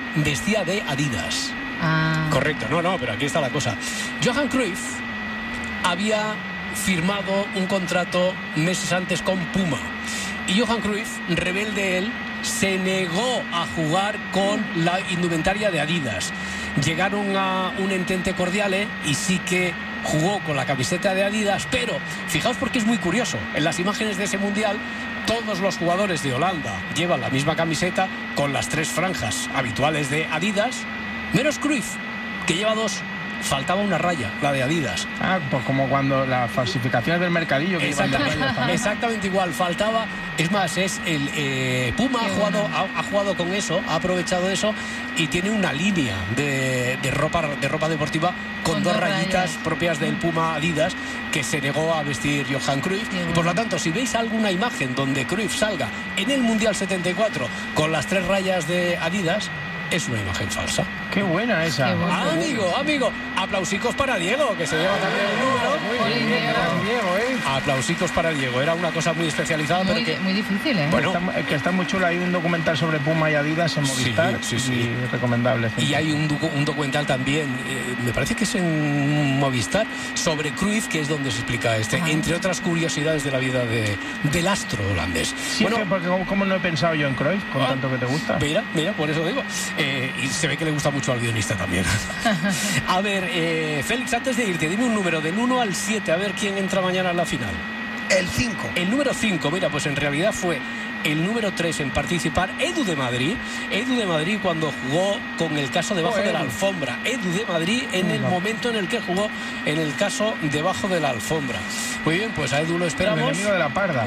vestía de Adidas. Ah. Correcto, no, pero aquí está la cosa. Johan Cruyff había firmado un contrato meses antes con Puma. Y Johan Cruyff, rebelde él, se negó a jugar con la indumentaria de Adidas. Llegaron a un entente cordial y sí que jugó con la camiseta de Adidas, pero fijaos porque es muy curioso. En las imágenes de ese mundial, todos los jugadores de Holanda llevan la misma camiseta con las 3 franjas habituales de Adidas, menos Cruyff, que lleva 2. Faltaba una raya, la de Adidas. Pues como cuando las falsificaciones del mercadillo que llevan las rayas también. Exactamente igual, faltaba. Es más, es el Puma ha jugado con eso, ha aprovechado eso y tiene una línea de ropa deportiva con 2 rayitas propias del Puma Adidas que se negó a vestir Johan Cruyff. Y por lo tanto, si veis alguna imagen donde Cruyff salga en el Mundial 74 con las 3 rayas de Adidas, es una imagen falsa. Qué buena esa. Qué buena. Amigo, aplausicos para Diego, que se lleva también el número. Muy bien, Diego, Aplausicos para Diego. Era una cosa muy especializada, muy, pero que... muy difícil, ¿eh? Bueno, que está muy chulo. Hay un documental sobre Puma y Adidas en Movistar. Sí. Y recomendable. Y hay un documental también, me parece que es en Movistar, sobre Cruyff, que es donde se explica entre otras curiosidades de la vida del astro holandés. Sí, bueno, porque como no he pensado yo en Cruyff, con tanto que te gusta. Mira, por eso digo. Y se ve que le gusta mucho al guionista también. A ver, Félix, antes de irte, dime un número del 1 al 7, a ver quién entra mañana en la final. El 5. El número 5, mira, pues en realidad fue el número 3 en participar, Edu de Madrid. Edu de Madrid cuando jugó con el caso debajo de la alfombra. Edu de Madrid en el momento en el que jugó en el caso debajo de la alfombra. Muy bien, pues a Edu lo esperamos. El enemigo de la parda.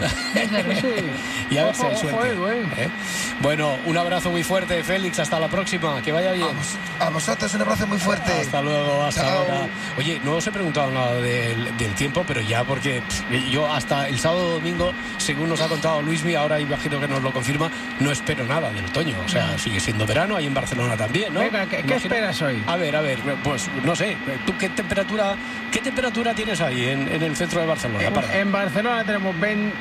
Y a ver si hay suerte. Edu, Bueno, un abrazo muy fuerte, Félix. Hasta la próxima. Que vaya bien. A vosotros un abrazo muy fuerte. Hasta luego, hasta ahora. Oye, no os he preguntado nada del tiempo, pero ya porque yo hasta el sábado domingo, según nos ha contado Luismi, ahora imagino que nos lo confirma, no espero nada del otoño. O sea, sigue siendo verano, ahí en Barcelona también, ¿no? Venga, ¿qué esperas hoy? A ver, pues no sé. ¿Tú qué temperatura tienes ahí en el centro de Barcelona? En Barcelona tenemos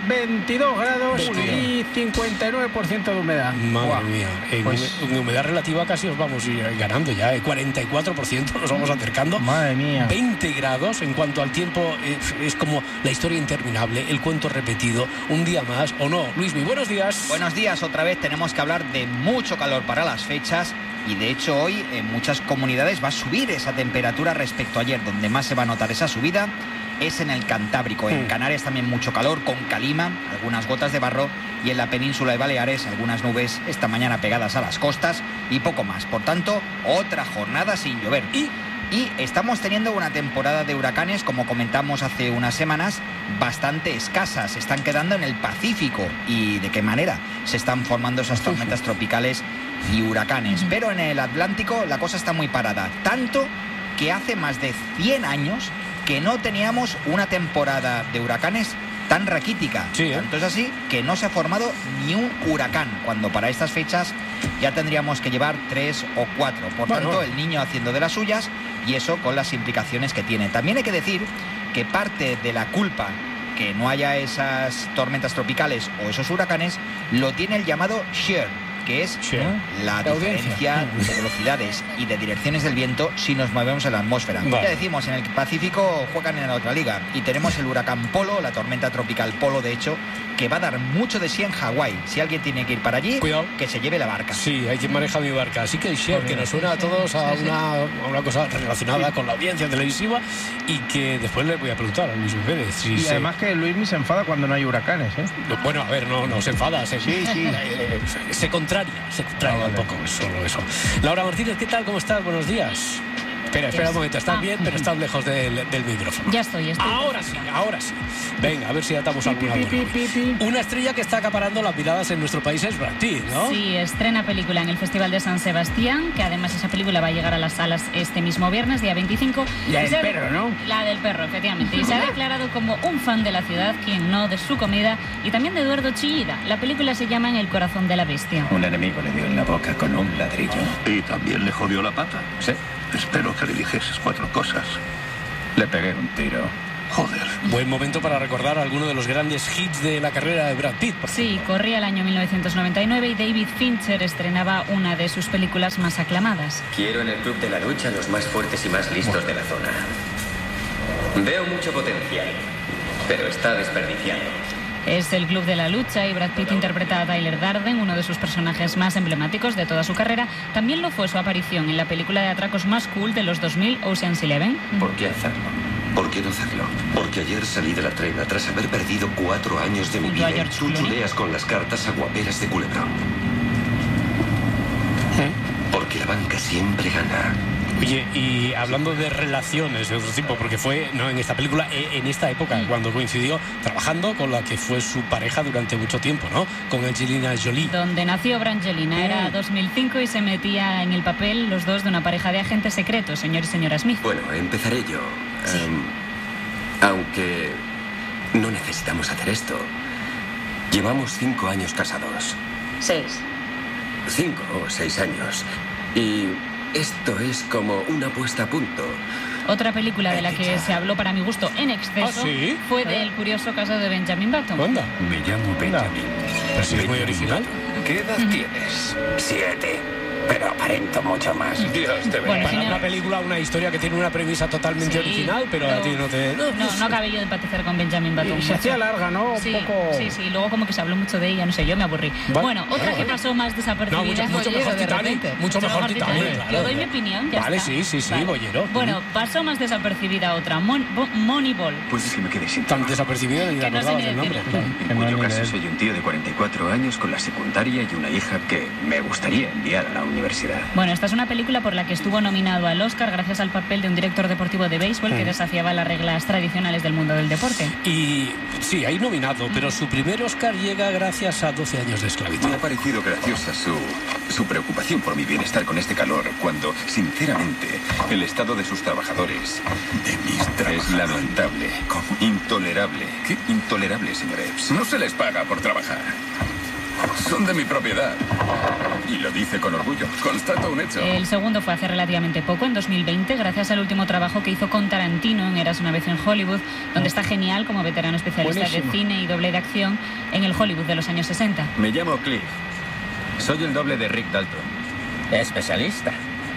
22 grados y 59% de humedad. Madre mía, en humedad relativa casi os vamos a ir ganando ya, 44% nos vamos acercando. Madre mía. 20 grados en cuanto al tiempo, es como la historia interminable, el cuento repetido, un día más, ¿o no? Luismi, buenos días. Buenos días, otra vez tenemos que hablar de mucho calor para las fechas. Y de hecho hoy en muchas comunidades va a subir esa temperatura respecto a ayer. Donde más se va a notar esa subida es en el Cantábrico. En Canarias también mucho calor, con calima, algunas gotas de barro. Y en la península de Baleares algunas nubes esta mañana pegadas a las costas y poco más. Por tanto, otra jornada sin llover. Y estamos teniendo una temporada de huracanes, como comentamos hace unas semanas, bastante escasas. Se están quedando en el Pacífico. ¿Y de qué manera? Se están formando esas tormentas tropicales y huracanes. Pero en el Atlántico la cosa está muy parada. Tanto que hace más de 100 años que no teníamos una temporada de huracanes tan raquítica. Tanto es así que no se ha formado ni un huracán, cuando para estas fechas ya tendríamos que llevar 3 o 4. Por tanto, el niño haciendo de las suyas, y eso con las implicaciones que tiene. También hay que decir que parte de la culpa que no haya esas tormentas tropicales o esos huracanes lo tiene el llamado shear, que es la diferencia de velocidades y de direcciones del viento si nos movemos en la atmósfera. Ya decimos, en el Pacífico juegan en la otra liga y tenemos el huracán Polo, la tormenta tropical Polo, de hecho, que va a dar mucho de sí en Hawái. Si alguien tiene que ir para allí, cuidado, que se lleve la barca. Sí, hay quien maneja mi barca. Así que el share, que nos suena a todos a una cosa relacionada con la audiencia televisiva, y que después le voy a preguntar a Luis Pérez. Y además que Luismi se enfada cuando no hay huracanes, ¿eh? Bueno, a ver, no se enfada. Se contraria un poco, solo eso. Laura Martínez, ¿qué tal? ¿Cómo estás? Buenos días. Espera un momento, estás bien, pero estás lejos del micrófono. Ya estoy. Ahora sí. Venga, a ver si atamos alguna buena. Una estrella que está acaparando las miradas en nuestro país es Brad Pitt, ¿no? Sí, estrena película en el Festival de San Sebastián, que además esa película va a llegar a las salas este mismo viernes, día 25. La del perro, ¿no? La del perro, efectivamente. Y se ha declarado como un fan de la ciudad, quien no, de su comida, y también de Eduardo Chillida. La película se llama En el corazón de la bestia. Un enemigo le dio en la boca con un ladrillo. ¿Y también le jodió la pata? Sí. Espero que le dijeses 4 cosas. Le pegué un tiro. Joder. Buen momento para recordar algunos de los grandes hits de la carrera de Brad Pitt. Sí, corría el año 1999 y David Fincher estrenaba una de sus películas más aclamadas. Quiero en el Club de la Lucha los más fuertes y más listos de la zona. Veo mucho potencial, pero está desperdiciado. Es el Club de la Lucha y Brad Pitt interpreta a Tyler Durden, uno de sus personajes más emblemáticos de toda su carrera. También lo fue su aparición en la película de atracos más cool de los 2000, Ocean's 11. ¿Por qué hacerlo? ¿Por qué no hacerlo? Porque ayer salí de la trena tras haber perdido 4 años de mi Junto a vida y George tú Clooney. chuleas con las cartas aguaperas de Culebrón. Porque la banca siempre gana. Oye, y hablando de relaciones de otro tipo, porque fue en esta película, en esta época, cuando coincidió trabajando con la que fue su pareja durante mucho tiempo, ¿no? Con Angelina Jolie. Donde nació Brangelina. Era 2005 y se metía en el papel los dos de una pareja de agentes secretos, señor y señora Smith. Bueno, empezaré yo. Aunque no necesitamos hacer esto. Llevamos 5 años casados. 6. 5 o 6 años. Y esto es como una puesta a punto. Otra película de la que se habló para mi gusto en exceso fue de El curioso caso de Benjamin Button. ¿Onda? Me llamo Benjamin. Pero si es muy original. ¿Qué edad tienes? 7. Pero aparento mucho más. Dios te bendiga. Bueno, Para una película, una historia que tiene una premisa totalmente original, pero a ti no te... No acabé yo de empatizar con Benjamin Button. Y se hacía larga, ¿no? Sí, Un poco... sí, luego como que se habló mucho de ella, no sé, yo me aburrí. Bueno, otra que pasó más desapercibida... mucho mejor Titanic. Mucho mejor Titanic, claro. Yo doy mi opinión, ya Vale, está. sí, bollero. Bueno, pasó más desapercibida otra, Moneyball. Puede que me quede sin Tan desapercibido ni te Que no sé acordabas ni del nombre. decirlo. En cuyo caso soy un tío de 44 años con la secundaria y una hija que me gustaría enviar a la universidad. Bueno, esta es una película por la que estuvo nominado al Oscar gracias al papel de un director deportivo de béisbol que desafiaba las reglas tradicionales del mundo del deporte. Y sí, hay nominado, pero su primer Oscar llega gracias a 12 años de esclavitud. Me ha parecido graciosa su preocupación por mi bienestar con este calor, cuando, sinceramente, el estado de sus trabajadores es lamentable, intolerable. ¿Qué? Intolerable, señor Epps. No se les paga por trabajar. Son de mi propiedad. Y lo dice con orgullo. Constato un hecho. El segundo fue hace relativamente poco, en 2020, gracias al último trabajo que hizo con Tarantino en Eras una vez en Hollywood, donde está genial como veterano especialista de cine y doble de acción en el Hollywood de los años 60. Me llamo Cliff. Soy el doble de Rick Dalton. Especialista.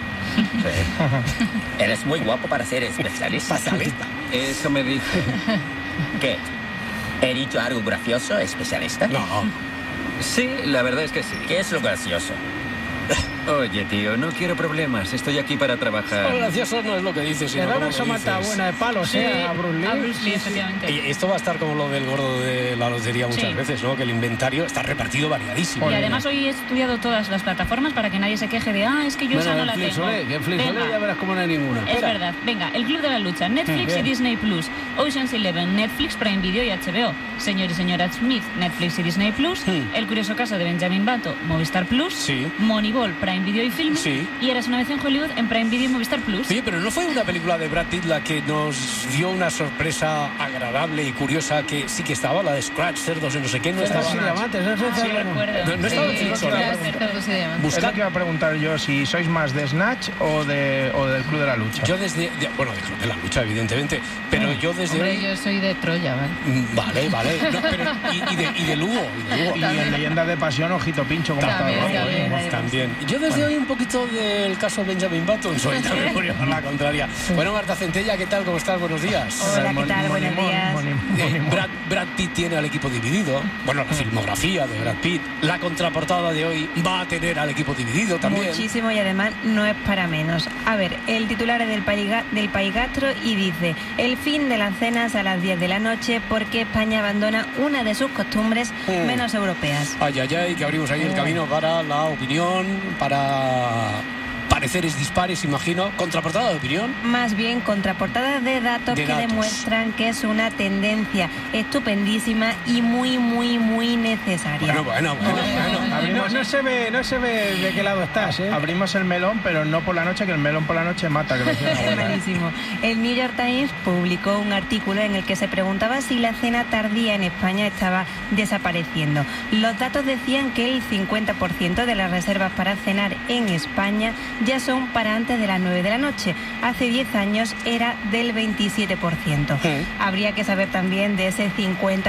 Sí. Eres muy guapo para ser especialista. Eso me dice. ¿Qué? ¿He dicho algo gracioso, especialista? No. Sí, la verdad es que sí. ¿Qué es lo gracioso? Oye, tío, no quiero problemas. Estoy aquí para trabajar. Lo gracioso no es lo que dices, Le sino da cómo una lo somata dices. buena de palos, a Bruce Lee. A Bruce Lee, efectivamente. Y esto va a estar como lo del gordo de la lotería muchas veces, ¿no? Que el inventario está repartido variadísimo. Y además hoy he estudiado todas las plataformas para que nadie se queje de es que yo esa no la tengo. Netflix, ya verás cómo no hay ninguna. Es verdad. Venga, el Club de la Lucha, Netflix y Disney Plus, Ocean's 11, Netflix, Prime Video y HBO, Señor y señora Smith, Netflix y Disney Plus, El curioso caso de Benjamin Button, Movistar Plus, Moneyball, Prime Video y Film, y Eras una vez en Hollywood en Prime Video y Movistar Plus. Oye, pero ¿no fue una película de Brad Pitt la que nos dio una sorpresa agradable y curiosa que sí que estaba, la de Scratch, Cerdos y no sé qué? No estaba. Sí, recuerdo. No estaba en Flix, ¿no? Es lo que iba a preguntar yo, si sois más de Snatch o del Club de la Lucha. Yo bueno, del Club de la Lucha, evidentemente, pero yo desde Hombre, yo soy de Troya, ¿vale? Vale. No, pero, y de Lugo. Y en Leyendas de Pasión, Ojito Pincho, como También. Yo desde hoy un poquito del caso Benjamin Button, soy también por llevar la contraria. Bueno, Marta Centella, ¿qué tal? ¿Cómo estás? Buenos días. Hola, ¿qué tal? Buenos días. Brad Pitt tiene al equipo dividido. Bueno, la filmografía de Brad Pitt. La contraportada de hoy va a tener al equipo dividido también. Muchísimo, y además no es para menos. A ver, el titular es del Paigastro y dice: el fin de las cenas a las 10 de la noche porque España abandona una de sus costumbres menos europeas. Ay, que abrimos ahí el camino para la opinión, para pareceres dispares, imagino. ¿Contraportada de opinión? Más bien contraportada de datos que demuestran que es una tendencia estupendísima y muy, muy, muy necesaria. Bueno. No se ve de qué lado estás, ¿eh? Abrimos el melón, pero no por la noche, que el melón por la noche mata. Es malísimo. El New York Times publicó un artículo en el que se preguntaba si la cena tardía en España estaba desapareciendo. Los datos decían que el 50% de las reservas para cenar en España ya ya son para antes de las 9 de la noche. Hace 10 años era del 27%. Habría que saber también de ese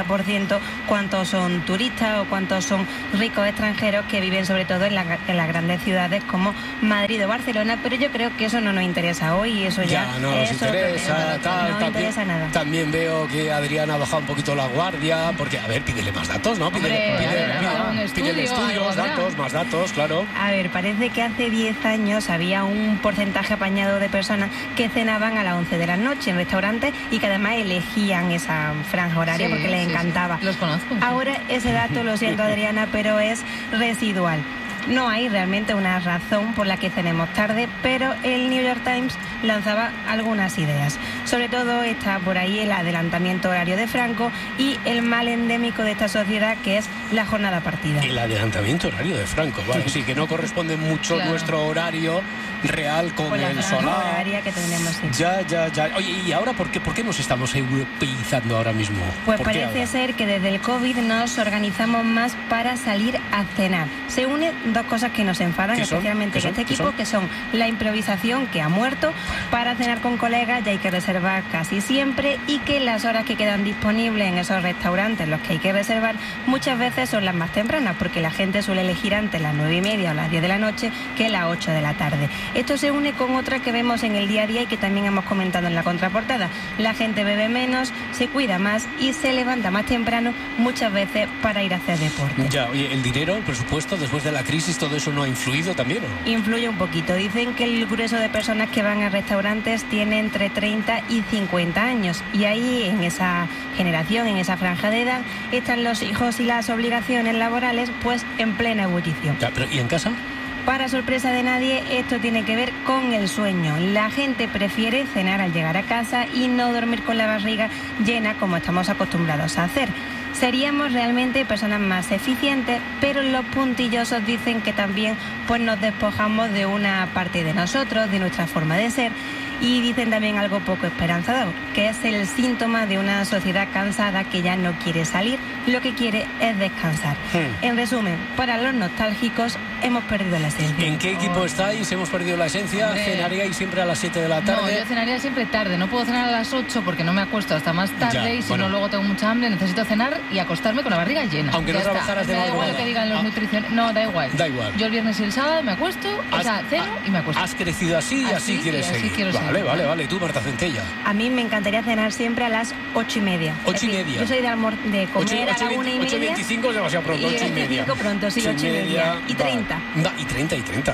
50% cuántos son turistas o cuántos son ricos extranjeros que viven sobre todo en las grandes ciudades como Madrid o Barcelona, pero yo creo que eso no nos interesa hoy y eso ya no nos interesa, no interesa nada. También veo que Adriana ha bajado un poquito la guardia, porque, a ver, pídele más datos, ¿no? Pídele estudios, más datos, claro. A ver, parece que hace 10 años había un porcentaje apañado de personas que cenaban a las 11 de la noche en restaurantes y que además elegían esa franja horaria porque les encantaba. Los conozco. Ahora ese dato, lo siento Adriana, pero es residual. No hay realmente una razón por la que cenemos tarde, pero el New York Times lanzaba algunas ideas. Sobre todo está por ahí el adelantamiento horario de Franco y el mal endémico de esta sociedad, que es la jornada partida. El adelantamiento horario de Franco, vale, sí, que no corresponde mucho nuestro horario real con el solar. Horaria que tenemos, sí. Ya. Oye, ¿y ahora por qué nos estamos europeizando ahora mismo? Pues parece ser que desde el COVID nos organizamos más para salir a cenar. Se unen dos cosas que nos enfadan especialmente en este equipo, que son la improvisación, que ha muerto, para cenar con colegas ya hay que reservar casi siempre, y que las horas que quedan disponibles en esos restaurantes, los que hay que reservar, muchas veces son las más tempranas, porque la gente suele elegir antes las 9:30 o las 10 de la noche que las 8 de la tarde. Esto se une con otra que vemos en el día a día y que también hemos comentado en la contraportada. La gente bebe menos, se cuida más y se levanta más temprano, muchas veces para ir a hacer deporte. Ya, oye, el dinero, el presupuesto, después de la crisis, ¿todo eso no ha influido también o no? Influye un poquito. Dicen que el grueso de personas que van a restaurantes tiene entre 30 y 50 años. Y ahí, en esa generación, en esa franja de edad, están los hijos y las obligaciones laborales pues en plena ebullición. Ya, pero ¿y en casa? Para sorpresa de nadie, esto tiene que ver con el sueño. La gente prefiere cenar al llegar a casa y no dormir con la barriga llena como estamos acostumbrados a hacer. Seríamos realmente personas más eficientes, pero los puntillosos dicen que también pues nos despojamos de una parte de nosotros, de nuestra forma de ser, y dicen también algo poco esperanzador, que es el síntoma de una sociedad cansada que ya no quiere salir, lo que quiere es descansar. En resumen, para los nostálgicos hemos perdido la esencia. ¿En qué equipo estáis? ¿Hemos perdido la esencia? ¿Cenaríais siempre a las 7 de la tarde? No, yo cenaría siempre tarde. No puedo cenar a las 8 porque no me acuesto hasta más tarde y si no luego tengo mucha hambre, necesito cenar y acostarme con la barriga llena. Aunque no trabajaras de madrugada. Da igual lo que digan los nutricionistas. No, da igual. Da igual. Yo el viernes y el sábado me acuesto, ceno y me acuesto. Has crecido así y así quieres seguir. Vale. Tú, Marta Centella. A mí me encantaría cenar siempre a las 8:30. 8:30. Yo soy de comer a la 1:30. 8:25 es demasiado pronto, 8:30. Pronto, sí, 8:30. Y 30. Y 30.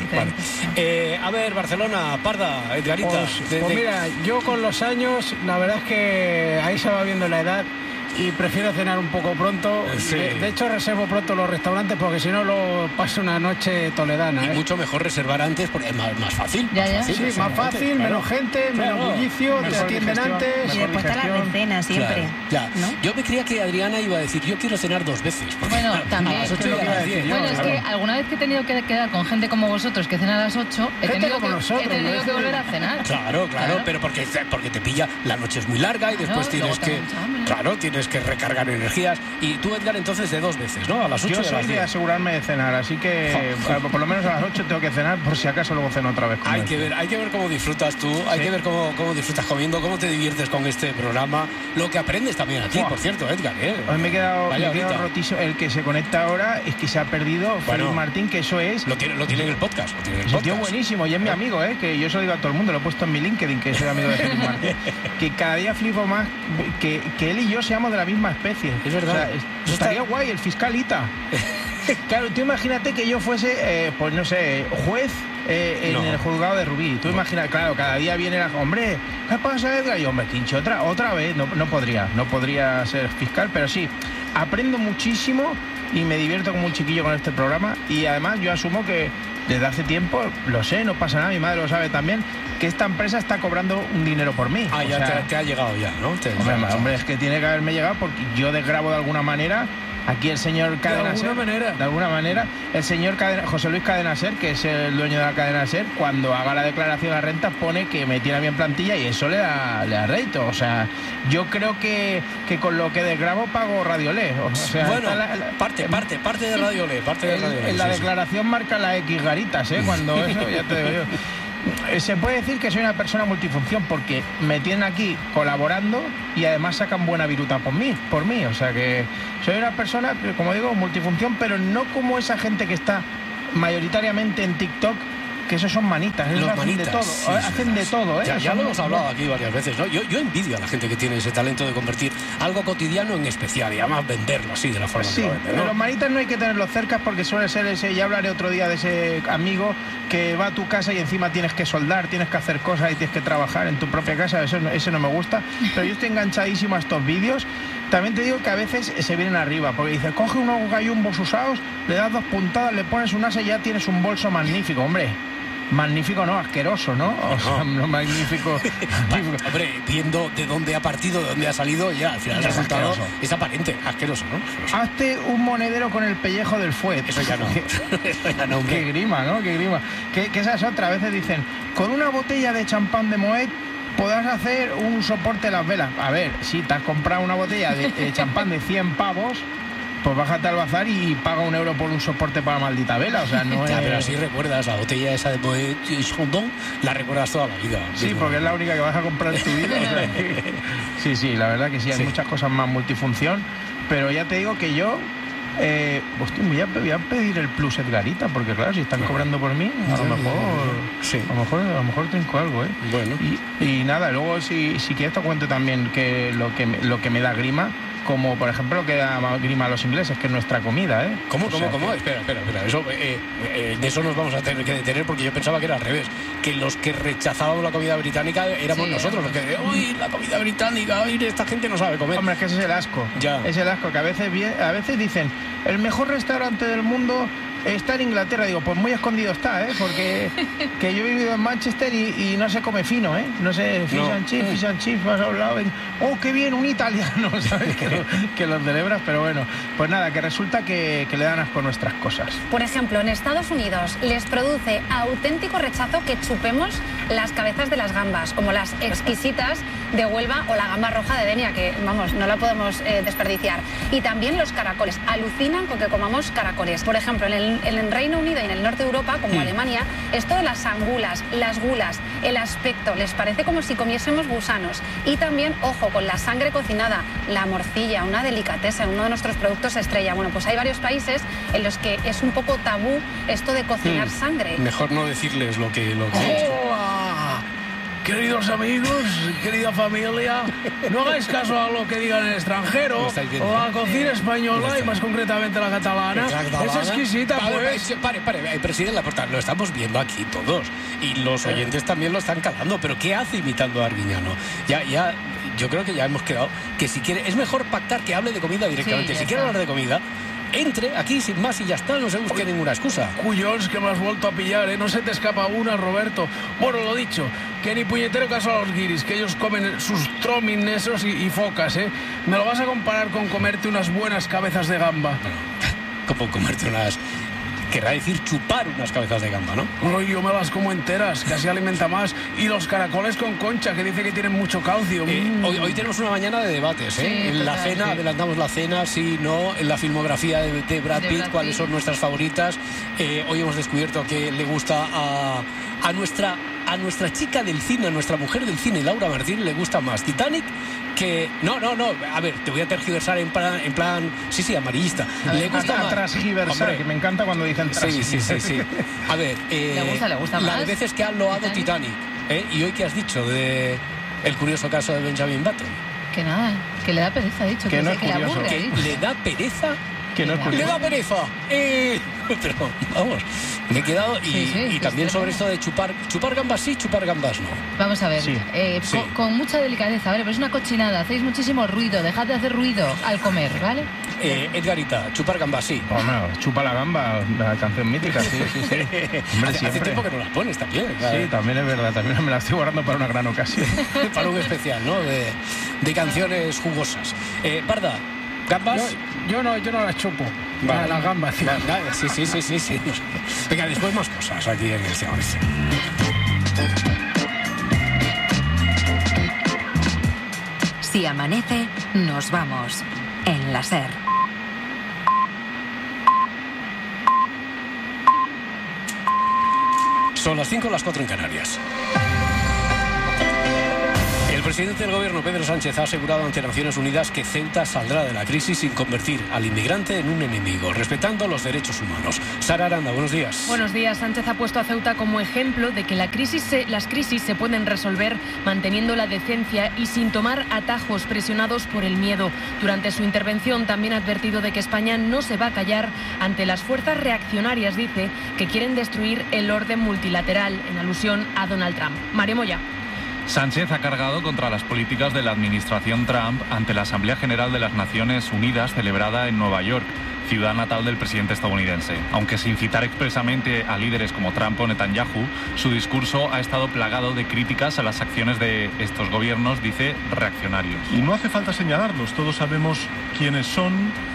Vale. A ver, Barcelona, Parda, Edgarita. Pues mira, yo con los años, la verdad es que ahí se va viendo la edad. Y prefiero cenar un poco pronto. Sí. De hecho, reservo pronto los restaurantes porque si no, luego paso una noche toledana. Y mucho mejor reservar antes porque es más fácil. Sí, más fácil, menos gente, menos bullicio, te atienden antes. Y después está la recena siempre. ¿No? Yo me creía que Adriana iba a decir, yo quiero cenar 2 veces. Bueno, también. A las 8 y a las 10. Bueno, es que alguna vez que he tenido que quedar con gente como vosotros que cena a las 8, he tenido que volver a cenar. Claro, pero porque te pilla, la noche es muy larga y después tienes que recargar energías. Y tú, Edgar, entonces de 2 veces, ¿no? A las 8 Yo soy de asegurarme de cenar, así que por lo menos a las 8 tengo que cenar, por si acaso luego ceno otra vez. Hay que ver cómo disfrutas tú, hay que ver cómo disfrutas comiendo, cómo te diviertes con este programa, lo que aprendes también aquí, por cierto, Edgar. Hoy me he quedado rotísimo. El que se conecta ahora es que se ha perdido Félix Martín, que eso es... Lo tiene en el podcast. Es un tío buenísimo y es mi amigo, que yo se lo digo a todo el mundo, lo he puesto en mi LinkedIn, que soy amigo de Félix Martín, que cada día flipo más que él y yo seamos de la misma especie. Es verdad. O sea, estaría guay, el fiscalita. Claro, tú imagínate que yo fuese, pues no sé, juez en el juzgado de Rubí. Tú imaginas, claro, cada día viene hombre, ¿qué pasa, Edgar? Y hombre, Quincho, otra vez. No podría ser fiscal, pero sí, aprendo muchísimo y me divierto como un chiquillo con este programa. Y además yo asumo que desde hace tiempo, lo sé, no pasa nada, mi madre lo sabe también, que esta empresa está cobrando un dinero por mí. Te ha llegado ya, ¿no? Hombre, es que tiene que haberme llegado porque yo desgrabo de alguna manera. Aquí el señor Cadena Ser, de alguna manera, el señor José Luis Cadena Ser, que es el dueño de la Cadena Ser, cuando haga la declaración de rentas pone que me tiene bien plantilla y eso le da rédito. O sea, yo creo que con lo que desgrabo pago Radiolé. O sea, bueno, parte de Radiolé. En la declaración marca la X garitas, cuando eso, ya te digo yo. Se puede decir que soy una persona multifunción porque me tienen aquí colaborando y además sacan buena viruta por mí. O sea que soy una persona, como digo, multifunción, pero no como esa gente que está mayoritariamente en TikTok, que esos son manitas, los hacen manitas, de todo, sí, hacen de todo, ¿eh? Ya lo hemos hablado aquí varias veces, ¿no? Yo envidio a la gente que tiene ese talento de convertir algo cotidiano en especial y además venderlo así de la forma que lo venden, ¿no? Los manitas no hay que tenerlos cerca porque suele ser ese, ya hablaré otro día de ese amigo que va a tu casa y encima tienes que soldar, tienes que hacer cosas y tienes que trabajar en tu propia casa, ese no me gusta, pero yo estoy enganchadísimo a estos vídeos. También te digo que a veces se vienen arriba, porque dice, coge unos gallumbos usados, le das 2 puntadas, le pones un asa y ya tienes un bolso magnífico, hombre. Magnífico no, asqueroso, ¿no? O sea, no magnífico. Hombre, viendo de dónde ha partido, de dónde ha salido, ya al final el resultado es aparente, asqueroso, ¿no? Hazte un monedero con el pellejo del fuet. Eso ya no. Eso ya no, hombre. Qué grima, ¿no? Qué grima. Que esa es otra. A veces dicen, con una botella de champán de Moet podrás hacer un soporte de las velas. A ver, si te has comprado una botella de champán de 100 pavos, pues bájate al bazar y paga 1 euro por un soporte para la maldita vela, o sea, no ya, es... pero así recuerdas la botella esa de Moet Chandon, la recuerdas toda la vida. Sí, porque es la única que vas a comprar en tu vida. O sea, sí, la verdad que sí, hay muchas cosas más multifunción, pero ya te digo que yo... voy a pedir el plus Edgarita, porque claro, si están cobrando por mí, a lo mejor trinco algo, ¿eh? Bueno. Y nada, luego si quieres te cuento también que lo que me da grima, como por ejemplo lo que da grima a los ingleses, que es nuestra comida, ¿eh? ¿Cómo? Espera. Eso, de eso nos vamos a tener que detener, porque yo pensaba que era al revés, que los que rechazábamos la comida británica éramos nosotros, los que, uy, la comida británica, uy, esta gente no sabe comer. Hombre, es que ese es el asco. Ya. Es el asco, que a veces dicen, el mejor restaurante del mundo está en Inglaterra. Digo, pues muy escondido está, ¿eh? Porque que yo he vivido en Manchester y no se come fino, ¿eh? No sé, fish and chips, más hablado. Oh, qué bien, un italiano, ¿sabes? que lo celebras, pero bueno. Pues nada, que resulta que le dan asco nuestras cosas. Por ejemplo, en Estados Unidos les produce auténtico rechazo que chupemos las cabezas de las gambas, como las exquisitas de Huelva o la gamba roja de Denia, que, vamos, no la podemos desperdiciar. Y también los caracoles. Alucinan con que comamos caracoles. Por ejemplo, en el Reino Unido y en el norte de Europa, como Alemania, esto de las angulas, las gulas, el aspecto, les parece como si comiésemos gusanos. Y también, ojo, con la sangre cocinada, la morcilla, una delicatessen, uno de nuestros productos estrella. Bueno, pues hay varios países en los que es un poco tabú esto de cocinar sangre. Mejor no decirles lo que es. Queridos amigos, querida familia, no hagáis caso a lo que digan en el extranjero. La cocina española y más concretamente la catalana es exquisita, pues. Pare, presidente Laporta, lo estamos viendo aquí todos y los oyentes también lo están calando, pero ¿qué hace imitando a Arguiñano? Ya, yo creo que ya hemos quedado que si quiere, es mejor pactar que hable de comida directamente. Si quiere hablar de comida, entre aquí sin más y ya está, no se busque ninguna excusa. Cuyons, que me has vuelto a pillar, ¿eh? No se te escapa una, Roberto. Bueno, lo dicho, que ni puñetero caso a los guiris, que ellos comen sus trominesos y focas, ¿eh? Me lo vas a comparar con comerte unas buenas cabezas de gamba. ¿Cómo comerte unas...? Querrá decir chupar unas cabezas de gamba, ¿no? No, yo me las como enteras, que así alimenta más. Y los caracoles con concha, que dice que tienen mucho calcio. Hoy tenemos una mañana de debates, ¿eh? Sí, en la cena, adelantamos la cena, sí, no. En la filmografía de Brad Pitt, cuáles son nuestras favoritas. Hoy hemos descubierto que le gusta a nuestra chica del cine, a nuestra mujer del cine, Laura Martín, le gusta más Titanic que... No, a ver, te voy a tergiversar en plan sí, amarillista. Le gusta más... Transgiversar, que me encanta cuando dicen transgiversar. Sí. A ver, le gusta más. Las veces que han loado Titanic, y hoy ¿qué has dicho de el curioso caso de Benjamin Button? Que nada, que le da pereza, ha dicho. Que no es que le aburre, que le da pereza. Que no es curioso. ¡Le da pereza! Pero, vamos, me he quedado... Y también sobre esto de chupar gambas sí, chupar gambas no. Vamos a ver, con mucha delicadeza, ¿vale? Pero es una cochinada, hacéis muchísimo ruido, dejad de hacer ruido al comer, ¿vale? Edgarita, chupar gambas sí. Bueno, chupa la gamba, la canción mítica, sí. Hombre, hace tiempo que no las pones también. Claro. Sí, también es verdad, también me la estoy guardando para una gran ocasión. Para un especial, ¿no? De canciones jugosas. Parda, ¿gambas? Yo no las chupo. Vale. Las gambas, tío. Sí. Venga, después más cosas aquí en el Señor. Si amanece, nos vamos. En la SER. Son las 5, las 4 en Canarias. El presidente del gobierno, Pedro Sánchez, ha asegurado ante Naciones Unidas que Ceuta saldrá de la crisis sin convertir al inmigrante en un enemigo, respetando los derechos humanos. Sara Aranda, buenos días. Buenos días. Sánchez ha puesto a Ceuta como ejemplo de que las crisis se pueden resolver manteniendo la decencia y sin tomar atajos presionados por el miedo. Durante su intervención también ha advertido de que España no se va a callar ante las fuerzas reaccionarias, dice, que quieren destruir el orden multilateral, en alusión a Donald Trump. Mario Moya. Sánchez ha cargado contra las políticas de la administración Trump ante la Asamblea General de las Naciones Unidas celebrada en Nueva York, ciudad natal del presidente estadounidense. Aunque sin citar expresamente a líderes como Trump o Netanyahu, su discurso ha estado plagado de críticas a las acciones de estos gobiernos, dice, reaccionarios. Y no hace falta señalarlos, todos sabemos quiénes son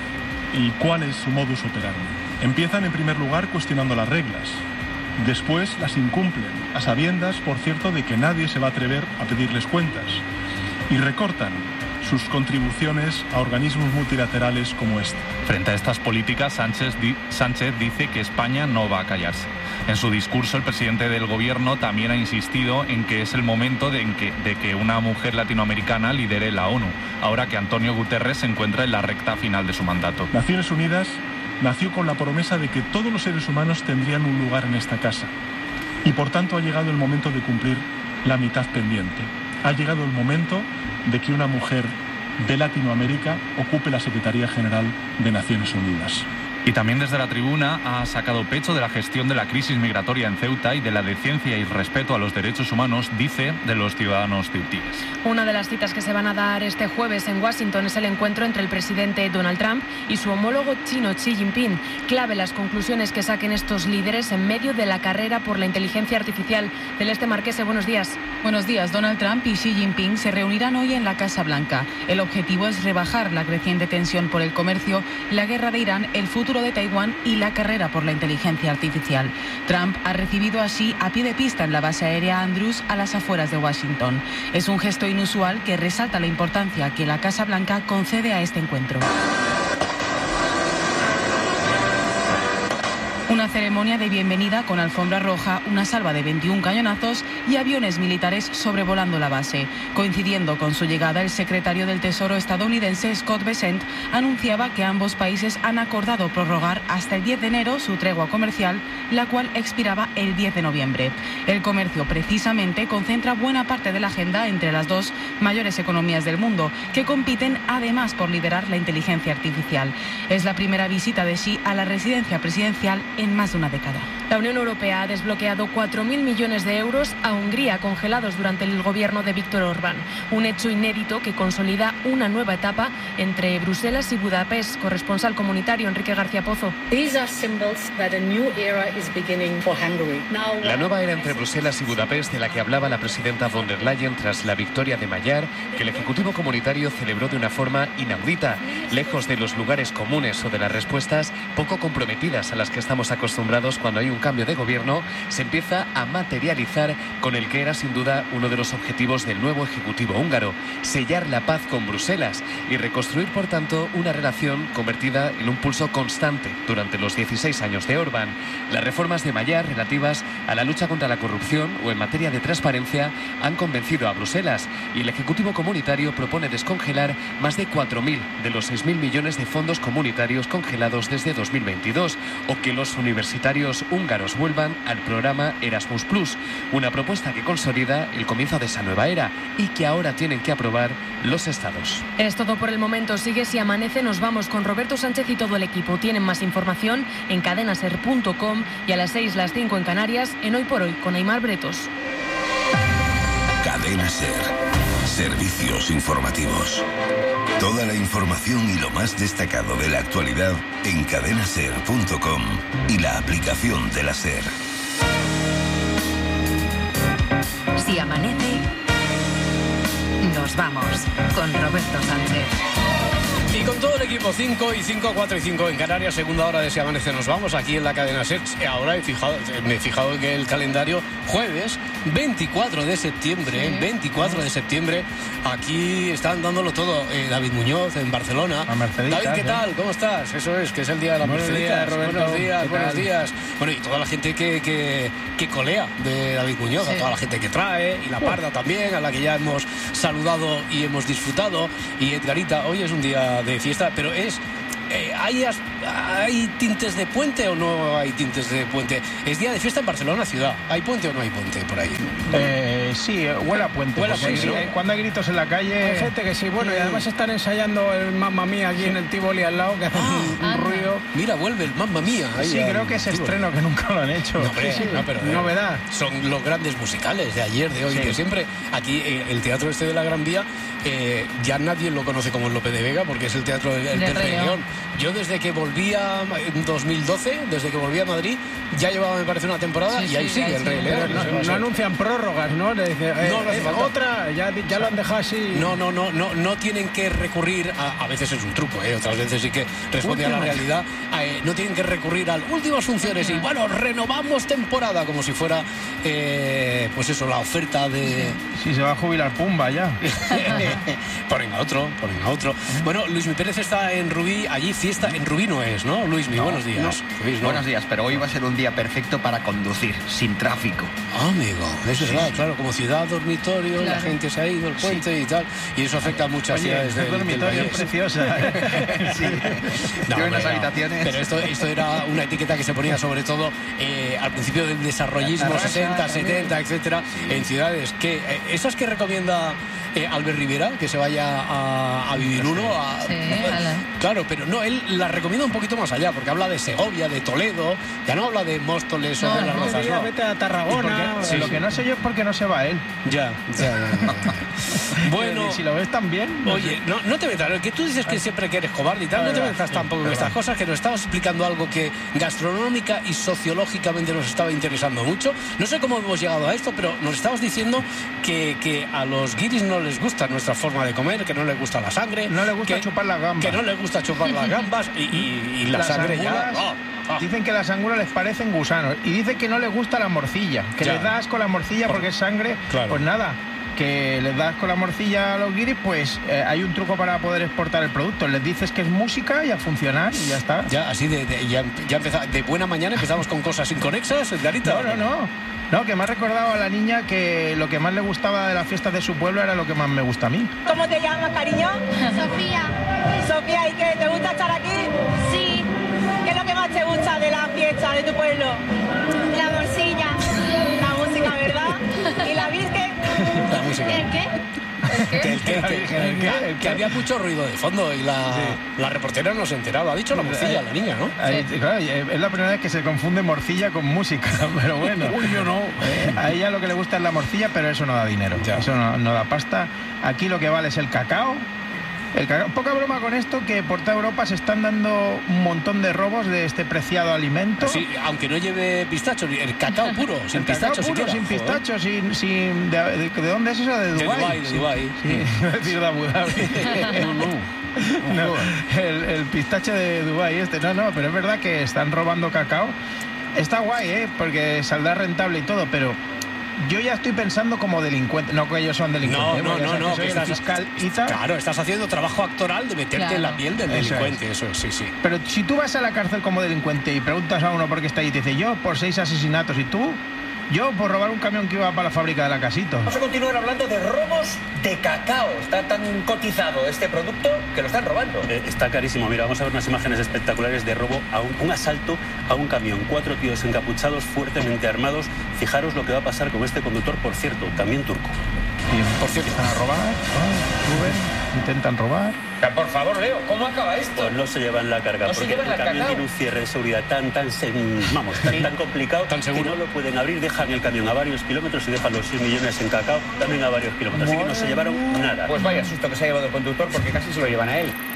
y cuál es su modus operandi. Empiezan en primer lugar cuestionando las reglas. Después las incumplen, a sabiendas, por cierto, de que nadie se va a atrever a pedirles cuentas. Y recortan sus contribuciones a organismos multilaterales como este. Frente a estas políticas, Sánchez dice que España no va a callarse. En su discurso, el presidente del gobierno también ha insistido en que es el momento de que una mujer latinoamericana lidere la ONU, ahora que Antonio Guterres se encuentra en la recta final de su mandato. Naciones Unidas nació con la promesa de que todos los seres humanos tendrían un lugar en esta casa. Y por tanto ha llegado el momento de cumplir la mitad pendiente. Ha llegado el momento de que una mujer de Latinoamérica ocupe la Secretaría General de Naciones Unidas. Y también desde la tribuna ha sacado pecho de la gestión de la crisis migratoria en Ceuta y de la decencia y respeto a los derechos humanos, dice, de los ciudadanos ceutíes. Una de las citas que se van a dar este jueves en Washington es el encuentro entre el presidente Donald Trump y su homólogo chino Xi Jinping. Clave las conclusiones que saquen estos líderes en medio de la carrera por la inteligencia artificial. Celeste Marquese, buenos días. Buenos días. Donald Trump y Xi Jinping se reunirán hoy en la Casa Blanca. El objetivo es rebajar la creciente tensión por el comercio, la guerra de Irán, el futuro de Taiwán y la carrera por la inteligencia artificial. Trump ha recibido a Xi a pie de pista en la base aérea Andrews, a las afueras de Washington. Es un gesto inusual que resalta la importancia que la Casa Blanca concede a este encuentro. Una ceremonia de bienvenida con alfombra roja, una salva de 21 cañonazos y aviones militares sobrevolando la base. Coincidiendo con su llegada, el secretario del Tesoro estadounidense Scott Bessent anunciaba que ambos países han acordado prorrogar hasta el 10 de enero su tregua comercial, la cual expiraba el 10 de noviembre. El comercio precisamente concentra buena parte de la agenda entre las dos mayores economías del mundo, que compiten además por liderar la inteligencia artificial. Es la primera visita de Xi a la residencia presidencial en más de una década. La Unión Europea ha desbloqueado 4.000 millones de euros a Hungría, congelados durante el gobierno de Víktor Orbán. Un hecho inédito que consolida una nueva etapa entre Bruselas y Budapest. Corresponsal comunitario Enrique García Pozo. La nueva era entre Bruselas y Budapest, de la que hablaba la presidenta von der Leyen tras la victoria de Mayer, que el Ejecutivo Comunitario celebró de una forma inaudita, lejos de los lugares comunes o de las respuestas poco comprometidas a las que estamos acostumbrados cuando hay un cambio de gobierno, se empieza a materializar con el que era sin duda uno de los objetivos del nuevo Ejecutivo húngaro: sellar la paz con Bruselas y reconstruir, por tanto, una relación convertida en un pulso constante durante los 16 años de Orbán. Las reformas de Mayer relativas a la lucha contra la corrupción o en materia de transparencia han convencido a Bruselas, y el Ejecutivo Comunitario propone descongelar más de 4.000 de los 6.000 millones de fondos comunitarios congelados desde 2022, o que los universitarios húngaros vuelvan al programa Erasmus+, una propuesta que consolida el comienzo de esa nueva era y que ahora tienen que aprobar los estados. Es todo por el momento. Sigue Si Amanece. Nos vamos con Roberto Sánchez y todo el equipo. Tienen más información en cadenaser.com y a las 6, las 5 en Canarias, en Hoy por Hoy con Aimar Bretos. Cadena Ser. Servicios informativos. Toda la información y lo más destacado de la actualidad en cadenaser.com y la aplicación de la SER. Si amanece, nos vamos con Roberto Sánchez. Y con todo el equipo 5 y 5, 4 y 5 en Canarias, segunda hora de Si Amanece Nos Vamos, aquí en la cadena SER. Ahora me he fijado en el calendario, jueves 24 de septiembre, 24 de septiembre, aquí están dándolo todo. David Muñoz en Barcelona. David, ¿qué tal? ¿Cómo estás? Eso es, que es el día de la Merceditas. Buenos días, buenos días. Bueno, y toda la gente que colea de David Muñoz, a toda la gente que trae, y la Parda también, a la que ya hemos saludado y hemos disfrutado. Y Edgarita, hoy es un día de fiesta, pero ¿hay tintes de puente o no hay tintes de puente? Es día de fiesta en Barcelona ciudad. ¿Hay puente o no hay puente por ahí? Sí, huele a puente. Huele a puente, ¿no? Cuando hay gritos en la calle... Hay gente que sí, bueno, y además están ensayando el Mamma Mía aquí en el Tivoli al lado, que hace un ruido. Mira, vuelve el Mamma Mía. Sí, creo que es estreno, que nunca lo han hecho. No, pero novedad. Son los grandes musicales de ayer, de hoy, que siempre aquí el teatro de la Gran Vía, ya nadie lo conoce como el Lope de Vega, porque es el teatro del Rey León. Yo desde que volvía en 2012, desde que volví a Madrid, ya llevaba, me parece, una temporada y ahí sigue el Rey León. No anuncian prórrogas, ¿no? Le dice, otra, ya lo han dejado así. No tienen que recurrir a veces es un truco, otras veces sí que responde a la realidad. No tienen que recurrir a últimas funciones y bueno, renovamos temporada, como si fuera pues eso, la oferta de... Sí, se va a jubilar Pumba ya. Ponen a otro. Bueno, Luismi Pérez está en Rubí, allí fiesta en Rubí no es, ¿no? Luismi, buenos días. Buenos días, pero hoy va a ser un día perfecto para conducir, sin tráfico. Amigo, es verdad, claro, como ciudad dormitorio, la gente se ha ido al puente y tal, y eso afecta a muchas ciudades del dormitorio es preciosa. Tiene unas habitaciones. Pero esto era una etiqueta que se ponía sobre todo al principio del desarrollismo, 60, 70, etcétera, en ciudades que esas que recomienda Albert Rivera, que se vaya a vivir uno. Claro, pero no, él la recomienda un poquito más allá, porque habla de Segovia, de Toledo, ya no habla de Móstoles o de Las Rozas. No, vete a Tarragona. Lo que no sé yo es por qué no se va él. Ya. Bueno, si lo ves tan bien. Oye, no te metas, que tú dices que siempre que eres cobarde y tal, no te metas tampoco en estas cosas, que nos estabas explicando algo que gastronómica y sociológicamente nos estaba interesando mucho. No sé cómo hemos llegado a esto, pero nos estabas diciendo que a los guiris no les gusta nuestra forma de comer, que no les gusta la sangre, no les gusta chupar las gambas, que no les gusta chupar las gambas y la sangre angulas, ya. Dicen que las angulas les parecen gusanos y dicen que no les gusta la morcilla, que les da asco la morcilla porque es sangre. Claro. Pues nada, que les das con la morcilla a los guiris, pues hay un truco para poder exportar el producto. Les dices que es música y a funcionar y ya está. Ya, así ya empezamos, de buena mañana empezamos con cosas inconexas, Edgarita. No, que me ha recordado a la niña que lo que más le gustaba de las fiestas de su pueblo era lo que más me gusta a mí. ¿Cómo te llamas, cariño? Sofía, ¿y qué? ¿Te gusta estar aquí? Sí. ¿Qué es lo que más te gusta de la fiesta de tu pueblo? La morcilla. La música, ¿verdad? ¿Y la Virgen? La música. ¿El qué? Que había mucho ruido de fondo y la reportera no se enteraba. Ha dicho la morcilla, la niña, ¿no? Claro, es la primera vez que se confunde morcilla con música, pero bueno. Uy, yo no. A ella lo que le gusta es la morcilla, pero eso no da dinero. Eso no da pasta. Aquí lo que vale es el cacao. Poca broma con esto, que por toda Europa se están dando un montón de robos de este preciado alimento. Sí, aunque no lleve pistacho, el cacao puro, sin pistacho siquiera. Sin pistacho, ¿de dónde es eso? ¿De Dubái? De Dubái. Sí, iba a decir de Abu Dhabi. No, el pistacho de Dubái No, pero es verdad que están robando cacao. Está guay, porque saldrá rentable y todo, pero... Yo ya estoy pensando como delincuente, no que ellos son delincuentes. No, que estás fiscal y tal. Claro, estás haciendo trabajo actoral de meterte en la piel del delincuente, eso es, sí. Pero si tú vas a la cárcel como delincuente y preguntas a uno por qué está ahí y te dice yo por 6 asesinatos y tú... Yo por robar un camión que iba para la fábrica de la Casito. Vamos a continuar hablando de robos de cacao. Está tan cotizado este producto que lo están robando. Está carísimo. Mira, vamos a ver unas imágenes espectaculares de robo a un asalto a un camión. 4 tíos encapuchados, fuertemente armados. Fijaros lo que va a pasar con este conductor, por cierto, también turco. Bien, por cierto, están a robar. Rubén, intentan robar. Por favor, Leo, ¿cómo acaba esto? Pues no se llevan la carga, porque el camión tiene un cierre de seguridad tan complicado, tan seguro, que no lo pueden abrir. Dejan el camión a varios kilómetros y dejan los 6 millones en cacao también a varios kilómetros. Así que no se llevaron nada. Pues vaya susto que se ha llevado el conductor, porque casi se lo llevan a él.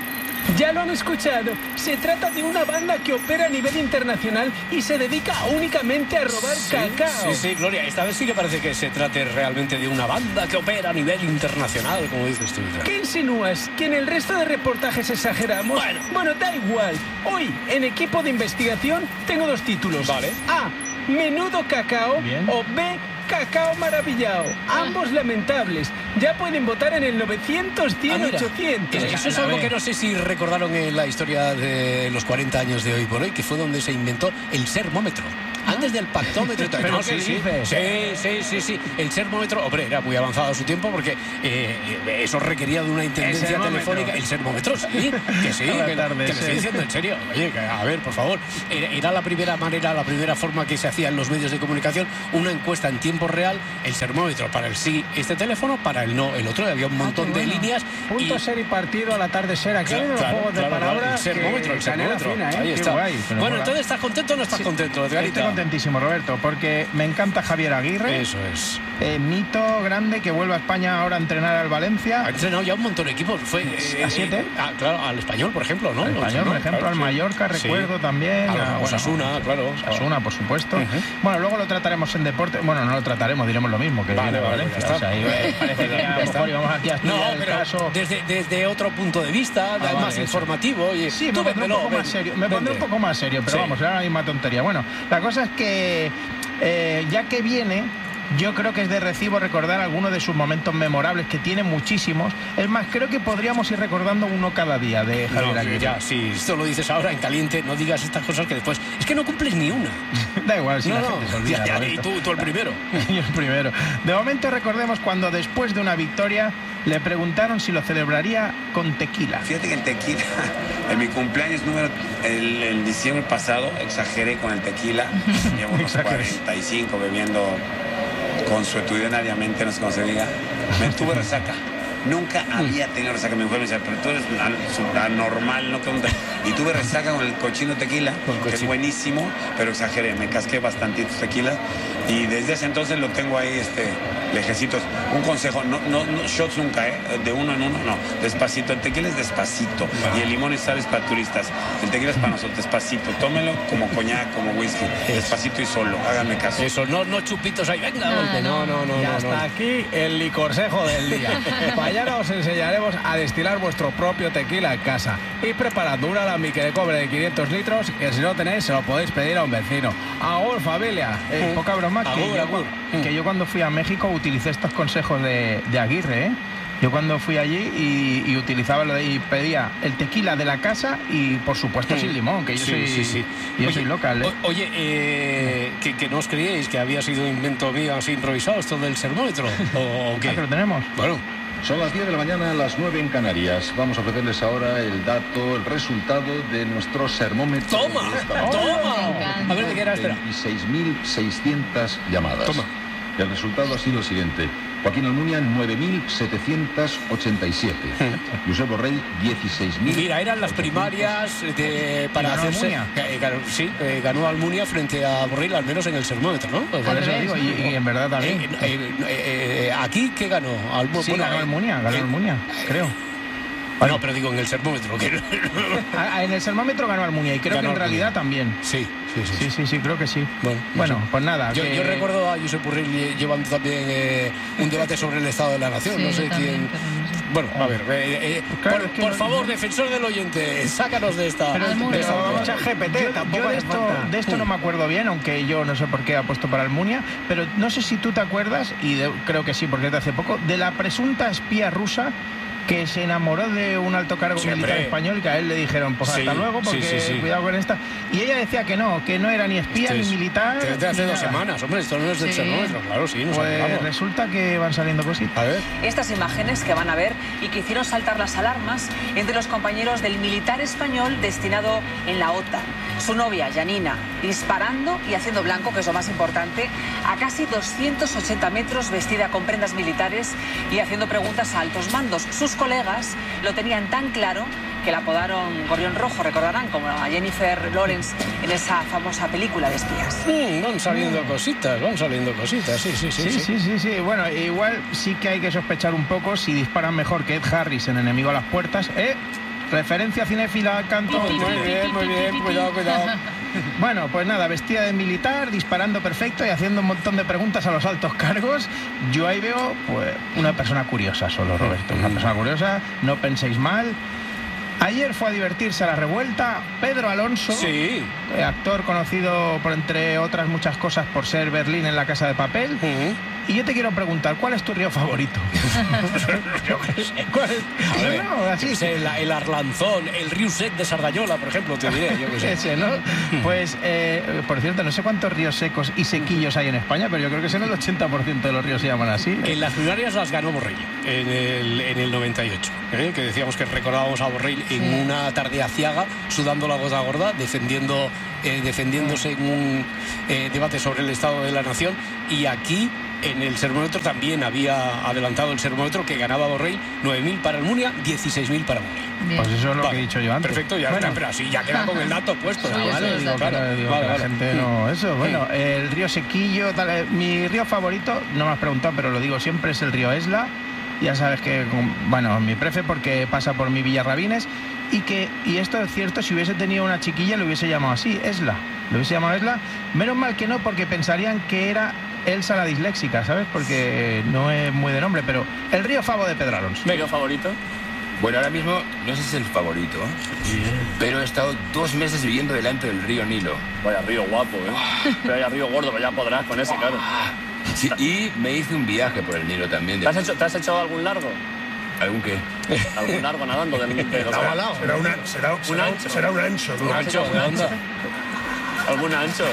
Ya lo han escuchado. Se trata de una banda que opera a nivel internacional y se dedica únicamente a robar cacao. Sí, Gloria, esta vez sí que parece que se trate realmente de una banda que opera a nivel internacional, como dices tú. ¿Qué insinúas? ¿Que en el resto de reportajes exageramos? Bueno, da igual. Hoy, en equipo de investigación, tengo 2 títulos. Vale. A, menudo cacao. Bien. O B, cacao maravillado. Ambos lamentables. Ya pueden votar en el 900, 100, 800. Eso es algo que no sé si recordaron en la historia de los 40 años de Hoy por Hoy, que fue donde se inventó el sermómetro. Antes del pactómetro y todo. ¿Pero no, qué sí. El sermómetro, hombre, era muy avanzado a su tiempo porque eso requería de una intendencia telefónica. El sermómetro, sí. Que sí, que le estoy diciendo en serio. Oye, a ver, por favor. Era la primera manera, la primera forma que se hacía en los medios de comunicación, una encuesta en tiempo real, el sermómetro para el sí, este teléfono, para el no, el otro. Había un montón de líneas. Punto ser y partido al atardecer. Aquí hay unos juegos de palabras. El sermómetro. Ahí está. Guay, bueno, entonces, ¿estás contento o no estás contento, Edgarita? Contentísimo, Roberto, porque me encanta Javier Aguirre. Eso es. Mito grande que vuelve a España ahora a entrenar al Valencia. Ha entrenado ya un montón de equipos. Fue a 7. Claro, al Español, por ejemplo, ¿no? Al Español, por ejemplo, al Mallorca, recuerdo también. A Osasuna, claro. Osasuna, por supuesto. Bueno, luego lo trataremos en deporte. Bueno, no lo trataremos, diremos lo mismo, que viene a Valencia. O sea, parece que a lo mejor íbamos aquí a estudiar el caso. Desde otro punto de vista, más informativo. Oye, sí, me pondré un poco más serio. Me pondré un poco más serio, pero vamos, era la misma tontería. Bueno, la cosa es que ya que viene, yo creo que es de recibo recordar algunos de sus momentos memorables, que tiene muchísimos. Es más, creo que podríamos ir recordando uno cada día de Javier Aguirre. Ya, si esto lo dices ahora en caliente, no digas estas cosas que después... Es que no cumples ni una. Da igual, si la gente se olvida. Y tú el primero. Y el primero. De momento recordemos cuando después de una victoria le preguntaron si lo celebraría con tequila. Fíjate que el tequila, en mi cumpleaños el diciembre pasado, exageré con el tequila. Llevo unos 45 bebiendo consuetudinariamente, no sé cómo se diga. Me tuve resaca. Nunca había tenido resaca. Mi mujer me decía, pero tú eres anormal, ¿no? Y tuve resaca con el cochino tequila, que es buenísimo, pero exageré. Me casqué bastantitos tequilas y desde ese entonces lo tengo ahí, lejecitos. Un consejo, no shots nunca, de uno en uno, no. Despacito. El tequila es despacito y el limón y sal es para turistas. El tequila es para nosotros, despacito. Tómelo como coñac, como whisky. Despacito y solo, háganme caso. Eso, no chupitos ahí, venga. No. Y hasta aquí el licorsejo del día. Mañana os enseñaremos a destilar vuestro propio tequila en casa. Y preparando un alambique de cobre de 500 litros, que si no tenéis se lo podéis pedir a un vecino. ¡Agur, familia! Poca broma, que yo cuando fui a México utilicé estos consejos de Aguirre, ¿eh? Yo cuando fui allí y utilizaba y pedía el tequila de la casa y por supuesto sin limón, que yo soy local. Oye, que no os creíais que había sido invento mío así improvisado esto del sermómetro, ¿o qué? ¿Que lo tenemos? Bueno. Son las 10 de la mañana, las 9 en Canarias. Vamos a ofrecerles ahora el dato, el resultado de nuestro sermómetro. ¡Toma! A ver, ¿de qué era? Espera. 26.600 llamadas. Toma. El resultado ha sido el siguiente. Joaquín Almunia, 9.787. Josep Borrell, 16.000. Mira, eran las primarias para hacerse... ganó Almunia frente a Borrell, al menos en el sermómetro, ¿no? Por eso digo, y en verdad también. ¿Aquí qué ganó? Sí, ganó Almunia, creo. No, pero digo en el sermómetro. En el sermómetro ganó Almunia y creo que en realidad también. Sí, creo que sí. Bueno, pues nada. Yo recuerdo a Josep Borrell llevando también un debate sobre el estado de la nación. Sí, no sé quién. Bueno, a ver, por favor, defensor del oyente, sácanos de esta. Pero GPT, tampoco de esto no me acuerdo bien, aunque yo no sé por qué ha puesto para Almunia, pero no sé si tú te acuerdas, y creo que sí, porque es de hace poco, de la presunta espía rusa que se enamoró de un alto cargo militar español y que a él le dijeron, pues hasta luego, porque cuidado con esta. Y ella decía que no era ni espía ni militar. Desde hace 2 semanas, hombre, esto no es del sermómetro, claro, sí. Pues resulta que van saliendo cositas. A ver. Estas imágenes que van a ver y que hicieron saltar las alarmas entre los compañeros del militar español destinado en la OTAN. Su novia, Janina, disparando y haciendo blanco, que es lo más importante, a casi 280 metros, vestida con prendas militares y haciendo preguntas a altos mandos. Sus colegas lo tenían tan claro que la apodaron Gorrión Rojo, recordarán, como a Jennifer Lawrence en esa famosa película de espías. Van saliendo cositas, sí. Bueno, igual sí que hay que sospechar un poco si disparan mejor que Ed Harris en Enemigo a las Puertas, Referencia cinéfila, canto. Muy bien, cuidado. Bueno, pues nada, vestida de militar, disparando perfecto y haciendo un montón de preguntas a los altos cargos. Yo ahí veo, pues, una persona curiosa solo, Roberto. Una persona curiosa, no penséis mal. Ayer fue a divertirse a la Revuelta Pedro Alonso, sí, actor conocido por, entre otras muchas cosas, por ser Berlín en La Casa de Papel. Y yo te quiero preguntar, ¿cuál es tu río favorito? Yo qué sé. ¿Cuál es? El Arlanzón, el río Sec de Sardañola, por ejemplo, te diré. Yo qué sé. Ese, ¿no? Pues, por cierto, no sé cuántos ríos secos y sequillos hay en España, pero yo creo que son el 80% de los ríos se llaman así. En las primarias las ganó Borrell en el 98, que decíamos que recordábamos a Borrell en una tarde aciaga, sudando la gota gorda, defendiéndose en un debate sobre el estado de la nación. Y aquí en el sermómetro también había adelantado el sermómetro que ganaba Borrell, 9.000 para Almunia, 16.000 para Borrell. Pues eso es lo que he dicho yo antes. Perfecto, ya bueno, pero así ya queda con el dato puesto. Vale, digo, la gente no... Eso, bueno, el río Sequillo, tal, mi río favorito, no me has preguntado, pero lo digo siempre, es el río Esla. Ya sabes que, bueno, mi prefe porque pasa por mi Villarrabines y esto es cierto, si hubiese tenido una chiquilla lo hubiese llamado así, Esla. Lo hubiese llamado Esla. Menos mal que no, porque pensarían que era Elsa la disléxica, ¿sabes? Porque no es muy de nombre, pero el río Favo de Pedro Alonso. ¿Mi río favorito? Bueno, ahora mismo no sé si es el favorito, pero he estado 2 meses viviendo delante del río Nilo. Vaya río guapo, Pero vaya río gordo, ya podrás con ese, claro. Sí, y me hice un viaje por el Nilo también. ¿Te has hecho algún largo? ¿Algún qué? ¿Algún largo nadando? Será un ancho. ¿Algún ancho?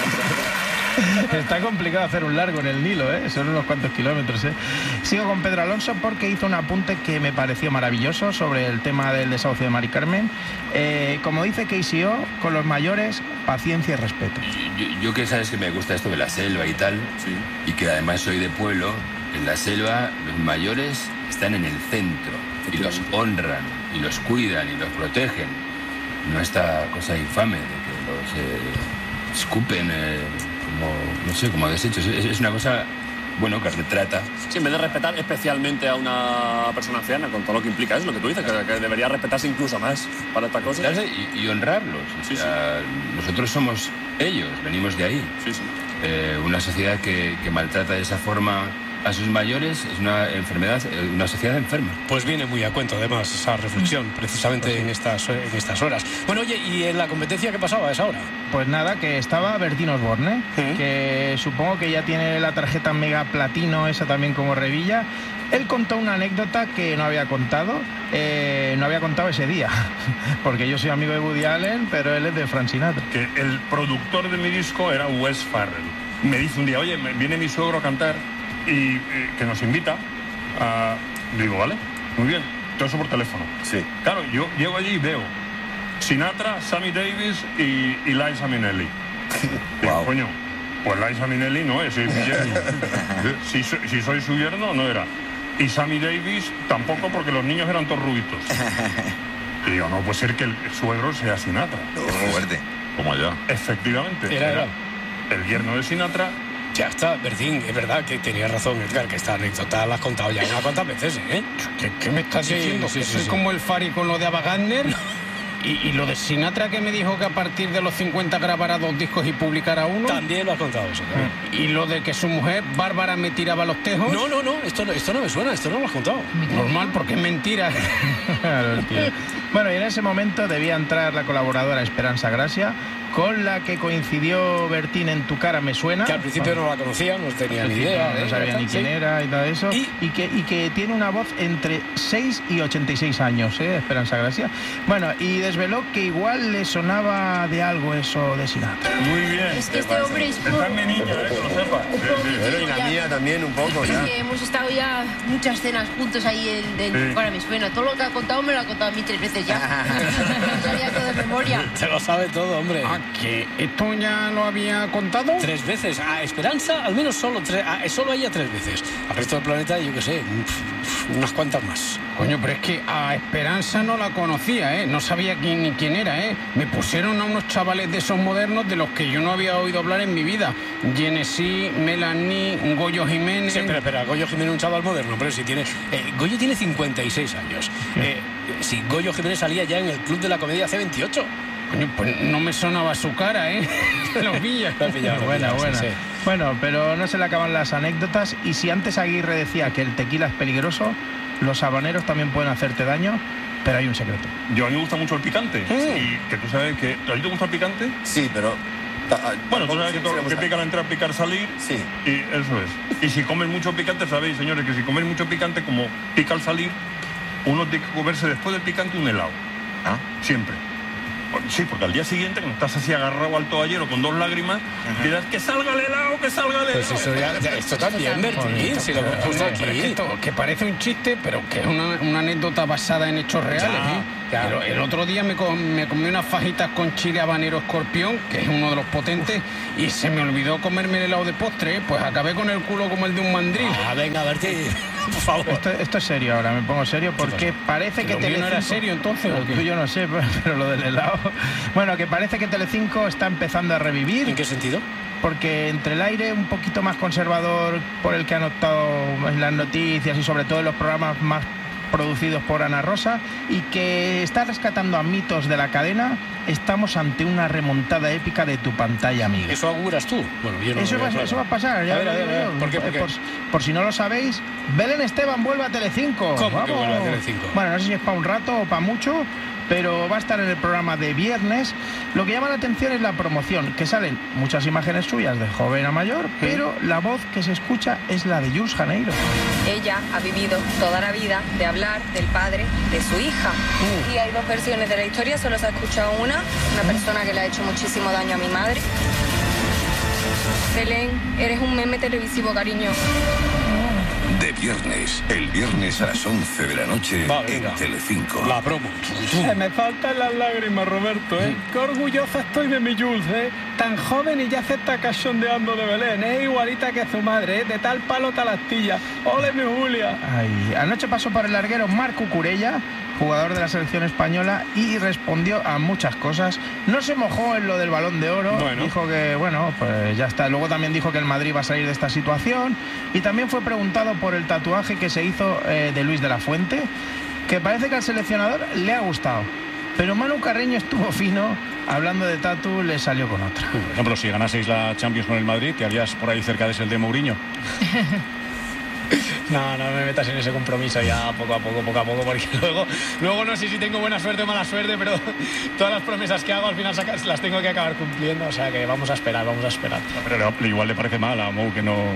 Está complicado hacer un largo en el Nilo, son unos cuantos kilómetros. Sigo con Pedro Alonso porque hizo un apunte que me pareció maravilloso sobre el tema del desahucio de Mari Carmen. Como dice KCO, con los mayores, paciencia y respeto. Yo que sabes que me gusta esto de la selva y tal, y que además soy de pueblo, en la selva los mayores están en el centro y los honran y los cuidan y los protegen. No esta cosa infame de que los escupen como desechos. Es una cosa, bueno, que retrata. Sí, en vez de respetar especialmente a una persona anciana, con todo lo que implica, es lo que tú dices, que debería respetarse incluso más para esta cosa. Y honrarlos. Nosotros somos ellos, venimos de ahí. Una sociedad que maltrata de esa forma a sus mayores es una enfermedad, una sociedad enferma. Pues viene muy a cuento, además, esa reflexión, precisamente en estas horas. Bueno, oye, ¿y en la competencia qué pasaba a esa hora? Pues nada, que estaba Bertín Osborne, que supongo que ya tiene la tarjeta mega platino, esa también como Revilla. Él contó una anécdota que no había contado ese día, porque yo soy amigo de Woody Allen, pero él es de Frank Sinatra. Que el productor de mi disco era Wes Farrell. Me dice un día, oye, viene mi suegro a cantar y que nos invita. Digo, vale, muy bien, todo eso por teléfono. Sí. Claro, yo llego allí y veo Sinatra, Sammy Davis y Liza Minnelli. Digo, coño, pues Liza Minnelli no es, soy mi yerno. si soy su yerno, no era. Y Sammy Davis tampoco, porque los niños eran todos rubitos. Y digo, no puede ser que el suegro sea Sinatra. Qué fuerte. Como allá. Efectivamente. Era el yerno de Sinatra. Ya está, Bertín, es verdad que tenías razón, Edgar, que esta anécdota la has contado ya unas cuantas veces, ¿Qué me estás diciendo? ¿Que soy como el Fari con lo de Ava Gardner? ¿Y lo de Sinatra, que me dijo que a partir de los 50 grabara 2 discos y publicara uno? También lo has contado eso. ¿Y lo de que su mujer, Bárbara, me tiraba los tejos? No, esto no me suena, esto no lo has contado. Normal, porque es mentira. Claro, tío. Bueno, y en ese momento debía entrar la colaboradora Esperanza Gracia, con la que coincidió Bertín en Tu cara me suena. Que al principio no la conocía, no tenía ni idea. No sabía ni quién era y todo eso. Y que tiene una voz entre 6 y 86 años, Esperanza Gracia. Bueno, y desveló que igual le sonaba de algo eso de Sinatra. Muy bien. Es que este hombre es... Esta es mi niña, que lo sepa. Pero y la mía también un poco, ya. Es que hemos estado ya muchas cenas juntos ahí en Tu cara me suena. Todo lo que ha contado me lo ha contado a mí 3 veces ya. Sabía todo de memoria. Se lo sabe todo, hombre. ¿Que esto ya lo había contado? 3 veces. A Esperanza, al menos solo a ella 3 veces. Al resto del planeta, yo qué sé, unas cuantas más. Coño, pero es que a Esperanza no la conocía, No sabía ni quién era, Me pusieron a unos chavales de esos modernos de los que yo no había oído hablar en mi vida. Genesí, Melanie, Goyo Jiménez... Sí, espera, Goyo Jiménez es un chaval moderno, pero si tiene... Goyo tiene 56 años. si Goyo Jiménez salía ya en el Club de la Comedia C28. Coño, pues no me sonaba su cara, ¿eh? Lo pillas. Buena. Sí. Bueno, pero no se le acaban las anécdotas. Y si antes Aguirre decía que el tequila es peligroso, los habaneros también pueden hacerte daño, pero hay un secreto. A mí me gusta mucho el picante. Y que tú sabes que... ¿A ti te gusta el picante? Sí, pero... Bueno, tú sabes que pica la entrada, picar salir. Sí. Y eso es. Y si comes mucho picante, sabéis, señores, que si comes mucho picante, como pica al salir, uno tiene que comerse después del picante un helado. ¿Ah? Siempre. Sí, porque al día siguiente, cuando estás así agarrado al toallero con 2 lágrimas, dirás que salga el helado, que salga el helado. Pues eso ya esto también, Bertín, si lo hemos puesto aquí. Que parece un chiste, pero que es una anécdota basada en hechos reales. Claro. El otro día me comí unas fajitas con chile habanero escorpión, que es uno de los potentes, y se me olvidó comerme el helado de postre, pues acabé con el culo como el de un mandril. Venga, Bertín, por favor. Esto es serio ahora, me pongo serio, porque parece que Telecinco... ¿No era serio entonces o qué? Yo no sé, pero lo del helado... Bueno, que parece que Telecinco está empezando a revivir. ¿En qué sentido? Porque entre el aire un poquito más conservador por el que han optado en las noticias y sobre todo en los programas más producidos por Ana Rosa, y que está rescatando a mitos de la cadena, estamos ante una remontada épica de Tu Pantalla Amiga. ¿Eso auguras tú? Bueno, yo no eso va a pasar. Ya a ver. ¿Por qué? Por si no lo sabéis, Belén Esteban vuelve a Telecinco. ¿Cómo que vuelve a Telecinco? Bueno, no sé si es para un rato o para mucho, pero va a estar en el programa de viernes. Lo que llama la atención es la promoción, que salen muchas imágenes suyas de joven a mayor, pero la voz que se escucha es la de Jules Janeiro. Ella ha vivido toda la vida de hablar del padre de su hija. Y hay 2 versiones de la historia, solo se ha escuchado una persona que le ha hecho muchísimo daño a mi madre. Belén, eres un meme televisivo, cariño. De viernes, el viernes a las 11 de la noche en Telecinco. La promo. Se me faltan las lágrimas, Roberto, ¿eh? Qué orgullosa estoy de mi Jules, ¿eh? Tan joven y ya se está cachondeando de Belén, ¿eh? Igualita que su madre, ¿eh? De tal palo tal astilla. ¡Ole, mi Julia! Ay, anoche pasó por el larguero Marc Cucurella, jugador de la selección española, y respondió a muchas cosas. No se mojó en lo del Balón de Oro. Dijo que, bueno, pues ya está. Luego también dijo que el Madrid va a salir de esta situación. Y también fue preguntado por el tatuaje que se hizo de Luis de la Fuente, que parece que al seleccionador le ha gustado. Pero Manu Carreño estuvo fino, hablando de tatu, le salió con otra. Por ejemplo, si ganaseis la Champions con el Madrid, ¿te harías por ahí cerca de ese de Mourinho? No me metas en ese compromiso ya poco a poco, porque luego no sé si tengo buena suerte o mala suerte, pero todas las promesas que hago al final las tengo que acabar cumpliendo, o sea que vamos a esperar. Pero igual le parece mal a Mou que no...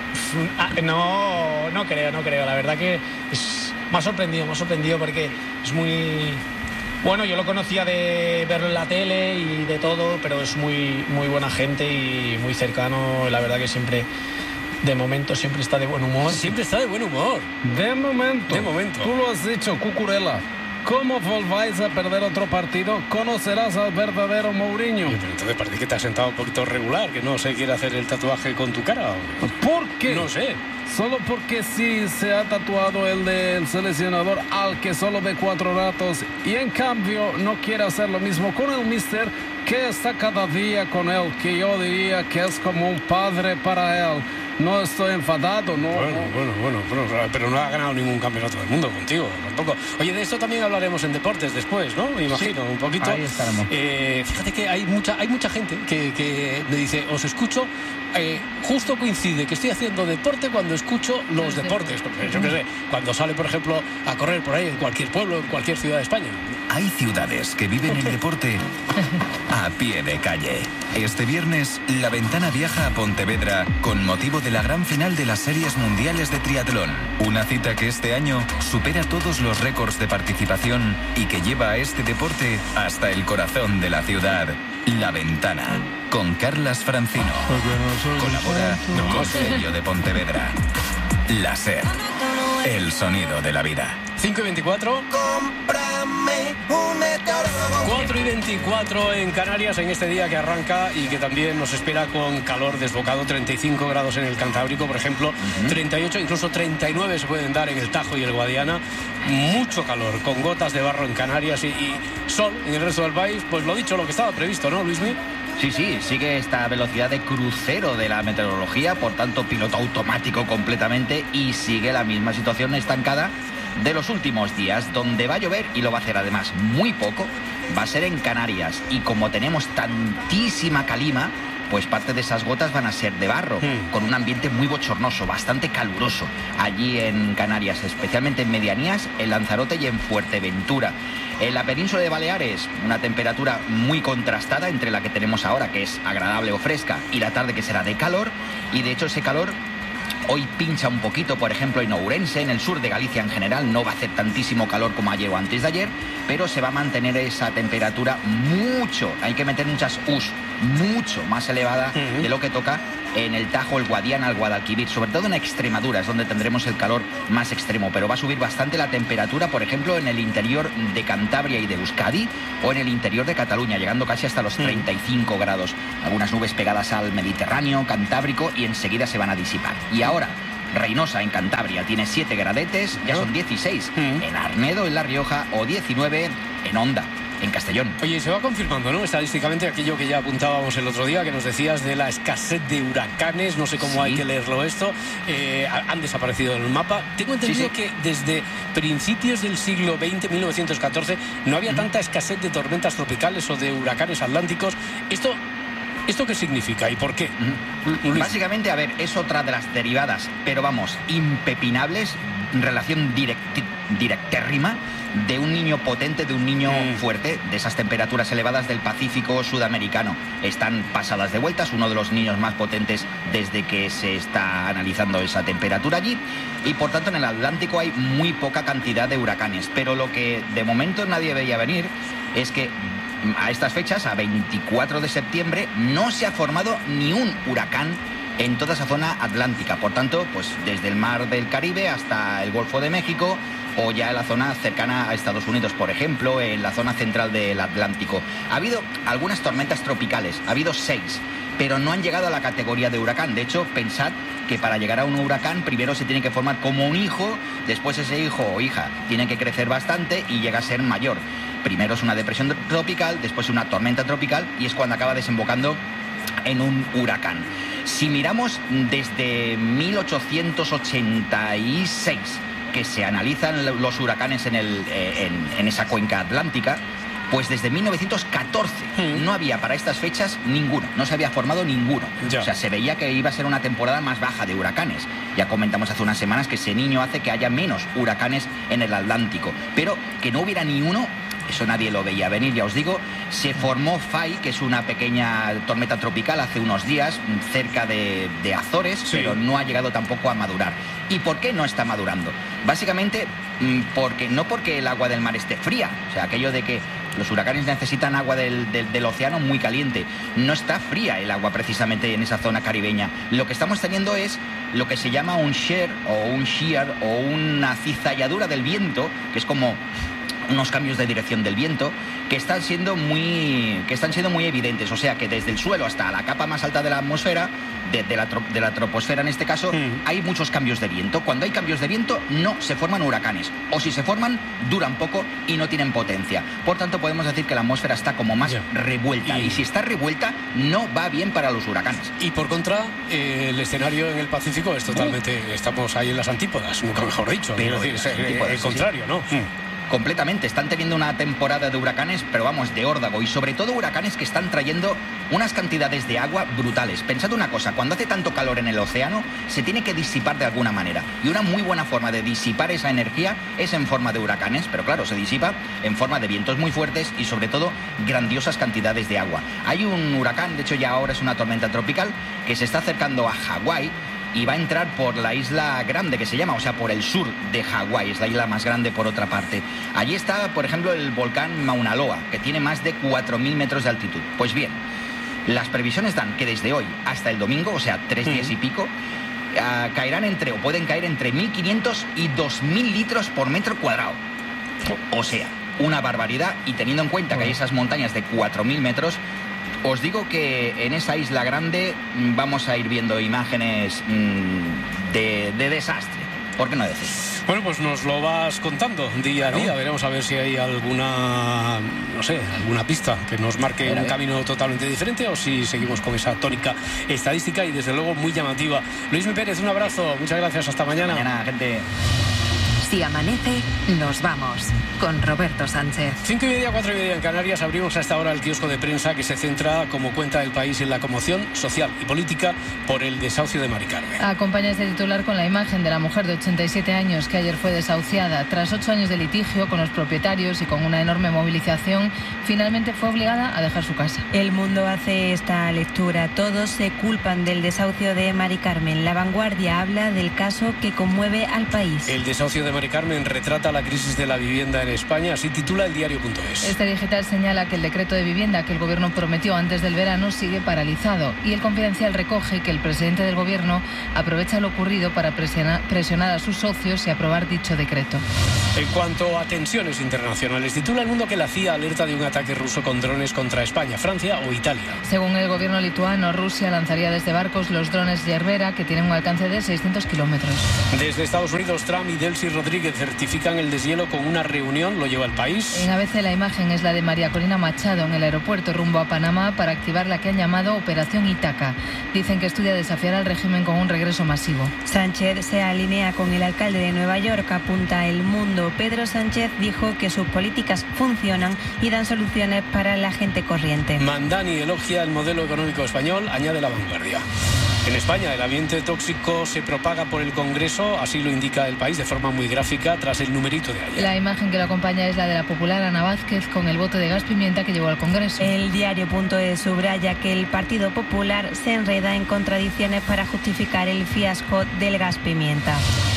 No creo, la verdad que me ha sorprendido porque es muy... Bueno, yo lo conocía de verlo en la tele y de todo, pero es muy, muy buena gente y muy cercano, la verdad que siempre... De momento siempre está de buen humor. Siempre está de buen humor. De momento. Tú lo has dicho, Cucurella. ¿Cómo volváis a perder otro partido? Conocerás al verdadero Mourinho. Pero entonces parece que te has sentado un poquito regular, que no se quiere hacer el tatuaje con tu cara. ¿Por qué? No sé. Solo porque sí se ha tatuado el del seleccionador al que solo ve 4 ratos y en cambio no quiere hacer lo mismo con el mister, que está cada día con él, que yo diría que es como un padre para él. No estoy enfadado, no. Bueno, pero no ha ganado ningún campeonato del mundo contigo, tampoco. Oye, de esto también hablaremos en deportes después, ¿no? Me imagino, un poquito. Ahí estaremos. Fíjate que hay mucha gente que me dice, os escucho, justo coincide que estoy haciendo deporte cuando escucho los deportes. Porque yo qué sé, cuando sale, por ejemplo, a correr por ahí en cualquier pueblo, en cualquier ciudad de España. Hay ciudades que viven el deporte a pie de calle. Este viernes, La Ventana viaja a Pontevedra con motivo de la gran final de las series mundiales de triatlón. Una cita que este año supera todos los récords de participación y que lleva a este deporte hasta el corazón de la ciudad. La Ventana, con Carlas Francino. Colabora Concello de Pontevedra. La SER, el sonido de la vida. 5:24. Cómprame un meteorólogo. 4:24 en Canarias, en este día que arranca y que también nos espera con calor desbocado. 35 grados en el Cantábrico, por ejemplo. 38, incluso 39 se pueden dar en el Tajo y el Guadiana. Mucho calor, con gotas de barro en Canarias y sol en el resto del país. Pues lo dicho, lo que estaba previsto, ¿no, Luismi? Sí, sigue esta velocidad de crucero de la meteorología, por tanto piloto automático completamente, y sigue la misma situación estancada de los últimos días. Donde va a llover, y lo va a hacer además muy poco, va a ser en Canarias, y como tenemos tantísima calima, pues parte de esas gotas van a ser de barro, con un ambiente muy bochornoso, bastante caluroso allí en Canarias, especialmente en Medianías, en Lanzarote y en Fuerteventura. En la península de Baleares, una temperatura muy contrastada entre la que tenemos ahora, que es agradable o fresca, y la tarde, que será de calor, y de hecho ese calor hoy pincha un poquito, por ejemplo, en Ourense, en el sur de Galicia en general. No va a hacer tantísimo calor como ayer o antes de ayer, pero se va a mantener esa temperatura mucho, hay que meter muchas U's, mucho más elevada de lo que toca en el Tajo, el Guadiana, el Guadalquivir, sobre todo en Extremadura, es donde tendremos el calor más extremo, pero va a subir bastante la temperatura, por ejemplo, en el interior de Cantabria y de Euskadi, o en el interior de Cataluña, llegando casi hasta los 35 grados. Algunas nubes pegadas al Mediterráneo, Cantábrico, y enseguida se van a disipar. Y ahora, Reynosa, en Cantabria, tiene 7 gradetes, ya son 16 en Arnedo, en La Rioja, o 19 en Onda, en Castellón. Oye, se va confirmando, ¿no?, estadísticamente aquello que ya apuntábamos el otro día, que nos decías de la escasez de huracanes. No sé cómo hay que leerlo esto. Han desaparecido del mapa. Tengo entendido que desde principios del siglo XX, 1914, no había tanta escasez de tormentas tropicales o de huracanes atlánticos. ¿Esto qué significa y por qué? Básicamente, a ver, es otra de las derivadas, pero vamos, impepinables, relación directérrima de un niño potente, de un niño fuerte, de esas temperaturas elevadas del Pacífico sudamericano. Están pasadas de vueltas, uno de los niños más potentes desde que se está analizando esa temperatura allí, y por tanto en el Atlántico hay muy poca cantidad de huracanes. Pero lo que de momento nadie veía venir es que a estas fechas, a 24 de septiembre, no se ha formado ni un huracán en toda esa zona atlántica. Por tanto, pues desde el mar del Caribe hasta el Golfo de México, o ya en la zona cercana a Estados Unidos, por ejemplo, en la zona central del Atlántico. Ha habido algunas tormentas tropicales, ha habido 6, pero no han llegado a la categoría de huracán. De hecho, pensad que para llegar a un huracán primero se tiene que formar como un hijo, después ese hijo o hija tiene que crecer bastante y llega a ser mayor. Primero es una depresión tropical, después una tormenta tropical, y es cuando acaba desembocando en un huracán. Si miramos desde 1886, que se analizan los huracanes en esa cuenca atlántica, pues desde 1914 no había para estas fechas ninguno, no se había formado ninguno. O sea, se veía que iba a ser una temporada más baja de huracanes. Ya comentamos hace unas semanas que ese niño hace que haya menos huracanes en el Atlántico, pero que no hubiera ni uno, eso nadie lo veía venir. Ya os digo, se formó Fay, que es una pequeña tormenta tropical, hace unos días cerca de Azores, pero no ha llegado tampoco a madurar. ¿Y por qué no está madurando? Básicamente no porque el agua del mar esté fría, o sea, aquello de que los huracanes necesitan agua del océano muy caliente. No está fría el agua precisamente en esa zona caribeña. Lo que estamos teniendo es lo que se llama un shear o una cizalladura del viento, que es como unos cambios de dirección del viento que están siendo muy evidentes. O sea que desde el suelo hasta la capa más alta de la atmósfera, de la troposfera en este caso, hay muchos cambios de viento. Cuando hay cambios de viento no se forman huracanes, o si se forman duran poco y no tienen potencia. Por tanto, podemos decir que la atmósfera está como más revuelta, y si está revuelta no va bien para los huracanes. Y por contra, el escenario en el Pacífico es totalmente, estamos ahí en las antípodas, nunca mejor dicho, pero es el contrario, ¿no? Completamente, están teniendo una temporada de huracanes, pero vamos, de órdago, y sobre todo huracanes que están trayendo unas cantidades de agua brutales. Pensad una cosa, cuando hace tanto calor en el océano, se tiene que disipar de alguna manera, y una muy buena forma de disipar esa energía es en forma de huracanes, pero claro, se disipa en forma de vientos muy fuertes y sobre todo grandiosas cantidades de agua. Hay un huracán, de hecho ya ahora es una tormenta tropical, que se está acercando a Hawái, y va a entrar por la isla grande, que se llama, o sea, por el sur de Hawái, es la isla más grande por otra parte. Allí está, por ejemplo, el volcán Mauna Loa, que tiene más de 4.000 metros de altitud. Pues bien, las previsiones dan que desde hoy hasta el domingo, o sea, 3 días y pico, pueden caer entre 1.500 y 2.000 litros por metro cuadrado. O sea, una barbaridad, y teniendo en cuenta que hay esas montañas de 4.000 metros, os digo que en esa isla grande vamos a ir viendo imágenes de desastre, ¿por qué no decir? Bueno, pues nos lo vas contando día a día. Veremos a ver si hay alguna, no sé, alguna pista que nos marque un camino totalmente diferente o si seguimos con esa tónica estadística y desde luego muy llamativa. Luismi Pérez, un abrazo. Muchas gracias. Hasta mañana. Mañana, gente. Si amanece, nos vamos con Roberto Sánchez. 5:30, 4:30 en Canarias. Abrimos a esta hora el kiosco de prensa que se centra, como cuenta El País, en la conmoción social y política por el desahucio de Mari Carmen. Acompaña este titular con la imagen de la mujer de 87 años que ayer fue desahuciada. Tras 8 años de litigio con los propietarios y con una enorme movilización, finalmente fue obligada a dejar su casa. El Mundo hace esta lectura. Todos se culpan del desahucio de Mari Carmen. La Vanguardia habla del caso que conmueve al país. El desahucio de Mari Carmen retrata la crisis de la vivienda en España, así titula el diario.es. Este digital señala que el decreto de vivienda que el gobierno prometió antes del verano sigue paralizado y el Confidencial recoge que el presidente del gobierno aprovecha lo ocurrido para presionar a sus socios y aprobar dicho decreto. En cuanto a tensiones internacionales, titula El Mundo que la CIA alerta de un ataque ruso con drones contra España, Francia o Italia. Según el gobierno lituano, Rusia lanzaría desde barcos los drones Yerbera, que tienen un alcance de 600 kilómetros. Desde Estados Unidos, Trump y Delcy Rodríguez certifican el deshielo con una reunión, lo lleva El País. En ABC la imagen es la de María Corina Machado en el aeropuerto rumbo a Panamá para activar la que han llamado Operación Ítaca. Dicen que estudia desafiar al régimen con un regreso masivo. Sánchez se alinea con el alcalde de Nueva York, apunta El Mundo. Pedro Sánchez dijo que sus políticas funcionan y dan soluciones para la gente corriente. Mandani elogia el modelo económico español, añade La Vanguardia. En España, el ambiente tóxico se propaga por el Congreso, así lo indica El País de forma muy gráfica tras el numerito de ayer. La imagen que lo acompaña es la de la popular Ana Vázquez con el bote de gas pimienta que llevó al Congreso. El diario.es subraya que el Partido Popular se enreda en contradicciones para justificar el fiasco del gas pimienta.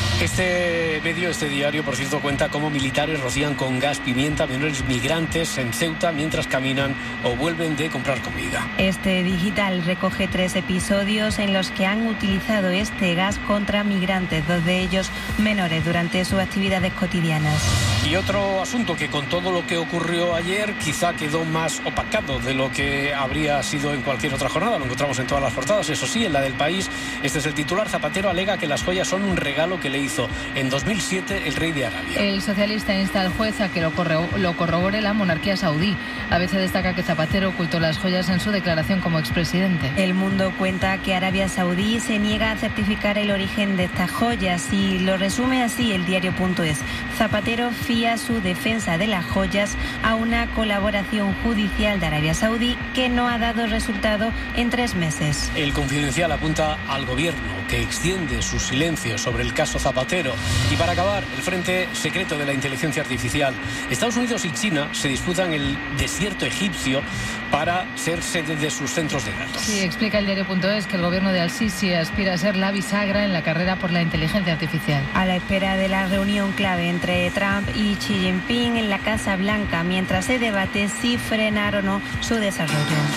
Este diario, por cierto, cuenta cómo militares rocían con gas pimienta a menores migrantes en Ceuta mientras caminan o vuelven de comprar comida. Este digital recoge 3 episodios en los que han utilizado este gas contra migrantes, 2 de ellos menores, durante sus actividades cotidianas. Y otro asunto que con todo lo que ocurrió ayer quizá quedó más opacado de lo que habría sido en cualquier otra jornada. Lo encontramos en todas las portadas, eso sí, en la del País. Este es el titular. Zapatero alega que las joyas son un regalo que le hizo en 2007 el rey de Arabia. El socialista insta al juez a que lo corrobore la monarquía saudí. A veces destaca que Zapatero ocultó las joyas en su declaración como expresidente. El Mundo cuenta que Arabia Saudí se niega a certificar el origen de estas joyas y lo resume así el diario.es. Zapatero fía su defensa de las joyas a una colaboración judicial de Arabia Saudí que no ha dado resultado en 3 meses. El Confidencial apunta al gobierno que extiende su silencio sobre el caso Zapatero. Y para acabar, el frente secreto de la inteligencia artificial. Estados Unidos y China se disputan el desierto egipcio para ser sede de sus centros de datos. Sí, explica el diario.es que el gobierno de Al-Sisi aspira a ser la bisagra en la carrera por la inteligencia artificial. A la espera de la reunión clave entre Trump y Xi Jinping en la Casa Blanca, mientras se debate si frenar o no su desarrollo.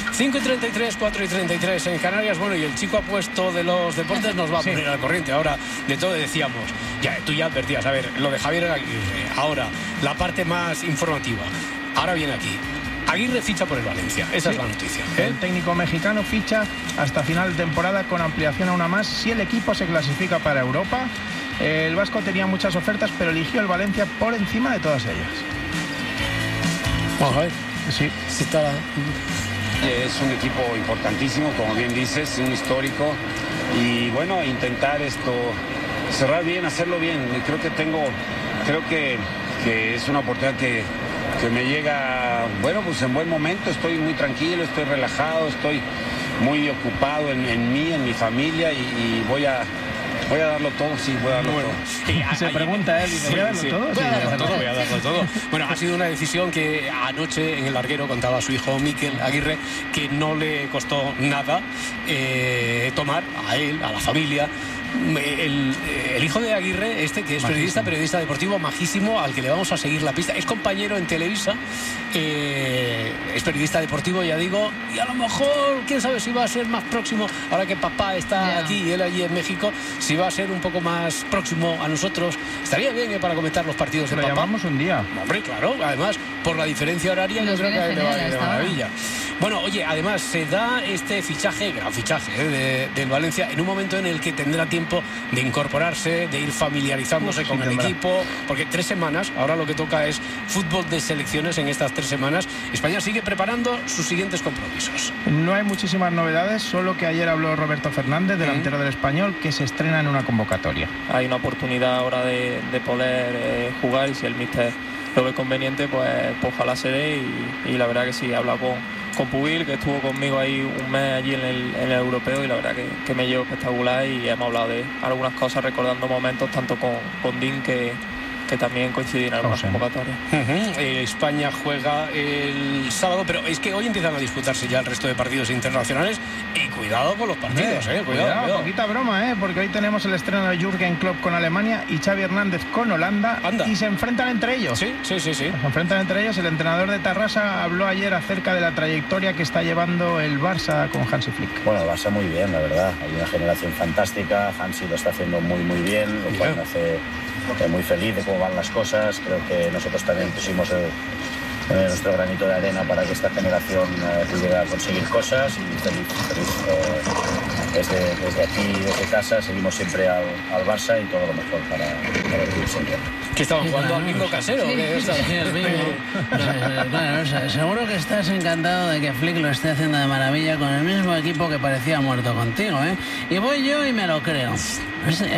5:33, 4:33 en Canarias. Bueno, y el chico apuesto de los deportes nos va a poner al corriente. Ahora, de todo decíamos, tú ya advertías, a ver, lo de Javier Aguirre. Ahora, la parte más informativa. Ahora viene aquí. Aguirre ficha por el Valencia, esa es la noticia. El técnico mexicano ficha hasta final de temporada con ampliación a una más si el equipo se clasifica para Europa. El vasco tenía muchas ofertas, pero eligió el Valencia por encima de todas ellas. Vamos a ver. Sí. Está... Es un equipo importantísimo, como bien dices, un histórico. Y bueno, intentar cerrar bien, hacerlo bien. Creo que es una oportunidad que me llega, bueno, pues en buen momento. Estoy muy tranquilo, estoy relajado, estoy muy ocupado en mí, en mi familia y voy a darlo todo, sí, voy a darlo todo. Se pregunta él, dice, ¿voy a darlo todo? Voy a darlo todo. Bueno, ha sido una decisión que anoche en el larguero contaba su hijo Mikel Aguirre, que no le costó nada tomar a él, a la familia. El hijo de Aguirre, que es periodista deportivo majísimo, al que le vamos a seguir la pista, es compañero en Televisa, es periodista deportivo, ya digo, y a lo mejor, quién sabe si va a ser más próximo, ahora que papá está aquí y él allí en México, si va a ser un poco más próximo a nosotros. Estaría bien para comentar los partidos de papá. Lo llamamos un día. Hombre, claro, además, por la diferencia horaria, yo creo que le va de maravilla. Bueno, oye, además se da este fichaje, gran fichaje del Valencia, en un momento en el que tendrá tiempo de incorporarse, de ir familiarizándose con el equipo, porque 3 semanas, ahora lo que toca es fútbol de selecciones en estas 3 semanas. España sigue preparando sus siguientes compromisos. No hay muchísimas novedades, solo que ayer habló Roberto Fernández, delantero del Español, que se estrena en una convocatoria. Hay una oportunidad ahora de poder jugar, y si el míster lo ve conveniente, pues ojalá se dé, y la verdad que sí, he hablado con Pubil, que estuvo conmigo ahí un mes allí en el europeo, y la verdad que me llevo espectacular, y hemos hablado de algunas cosas, recordando momentos tanto con Dean, que también coinciden en algunas convocatorias. España juega el sábado, pero es que hoy empiezan a disputarse ya el resto de partidos internacionales, y cuidado con los partidos, cuidado. Poquita broma, porque hoy tenemos el estreno de Jürgen Klopp con Alemania y Xavi Hernández con Holanda. Anda. Y se enfrentan entre ellos. Sí. Se enfrentan entre ellos. El entrenador de Tarrasa habló ayer acerca de la trayectoria que está llevando el Barça con Hansi Flick. Bueno, el Barça muy bien, la verdad. Hay una generación fantástica. Hansi lo está haciendo muy bien, lo cual me hace muy feliz de cómo van las cosas. Creo que nosotros también pusimos nuestro granito de arena para que esta generación pudiera conseguir cosas, y feliz. Desde aquí, desde casa, seguimos siempre al Barça, y todo lo mejor para el club siempre. ¿Que estaban jugando al bingo casero? Sí, el bingo. Claro, seguro que estás encantado de que Flick lo esté haciendo de maravilla con el mismo equipo que parecía muerto contigo, ¿eh? Y voy yo y me lo creo.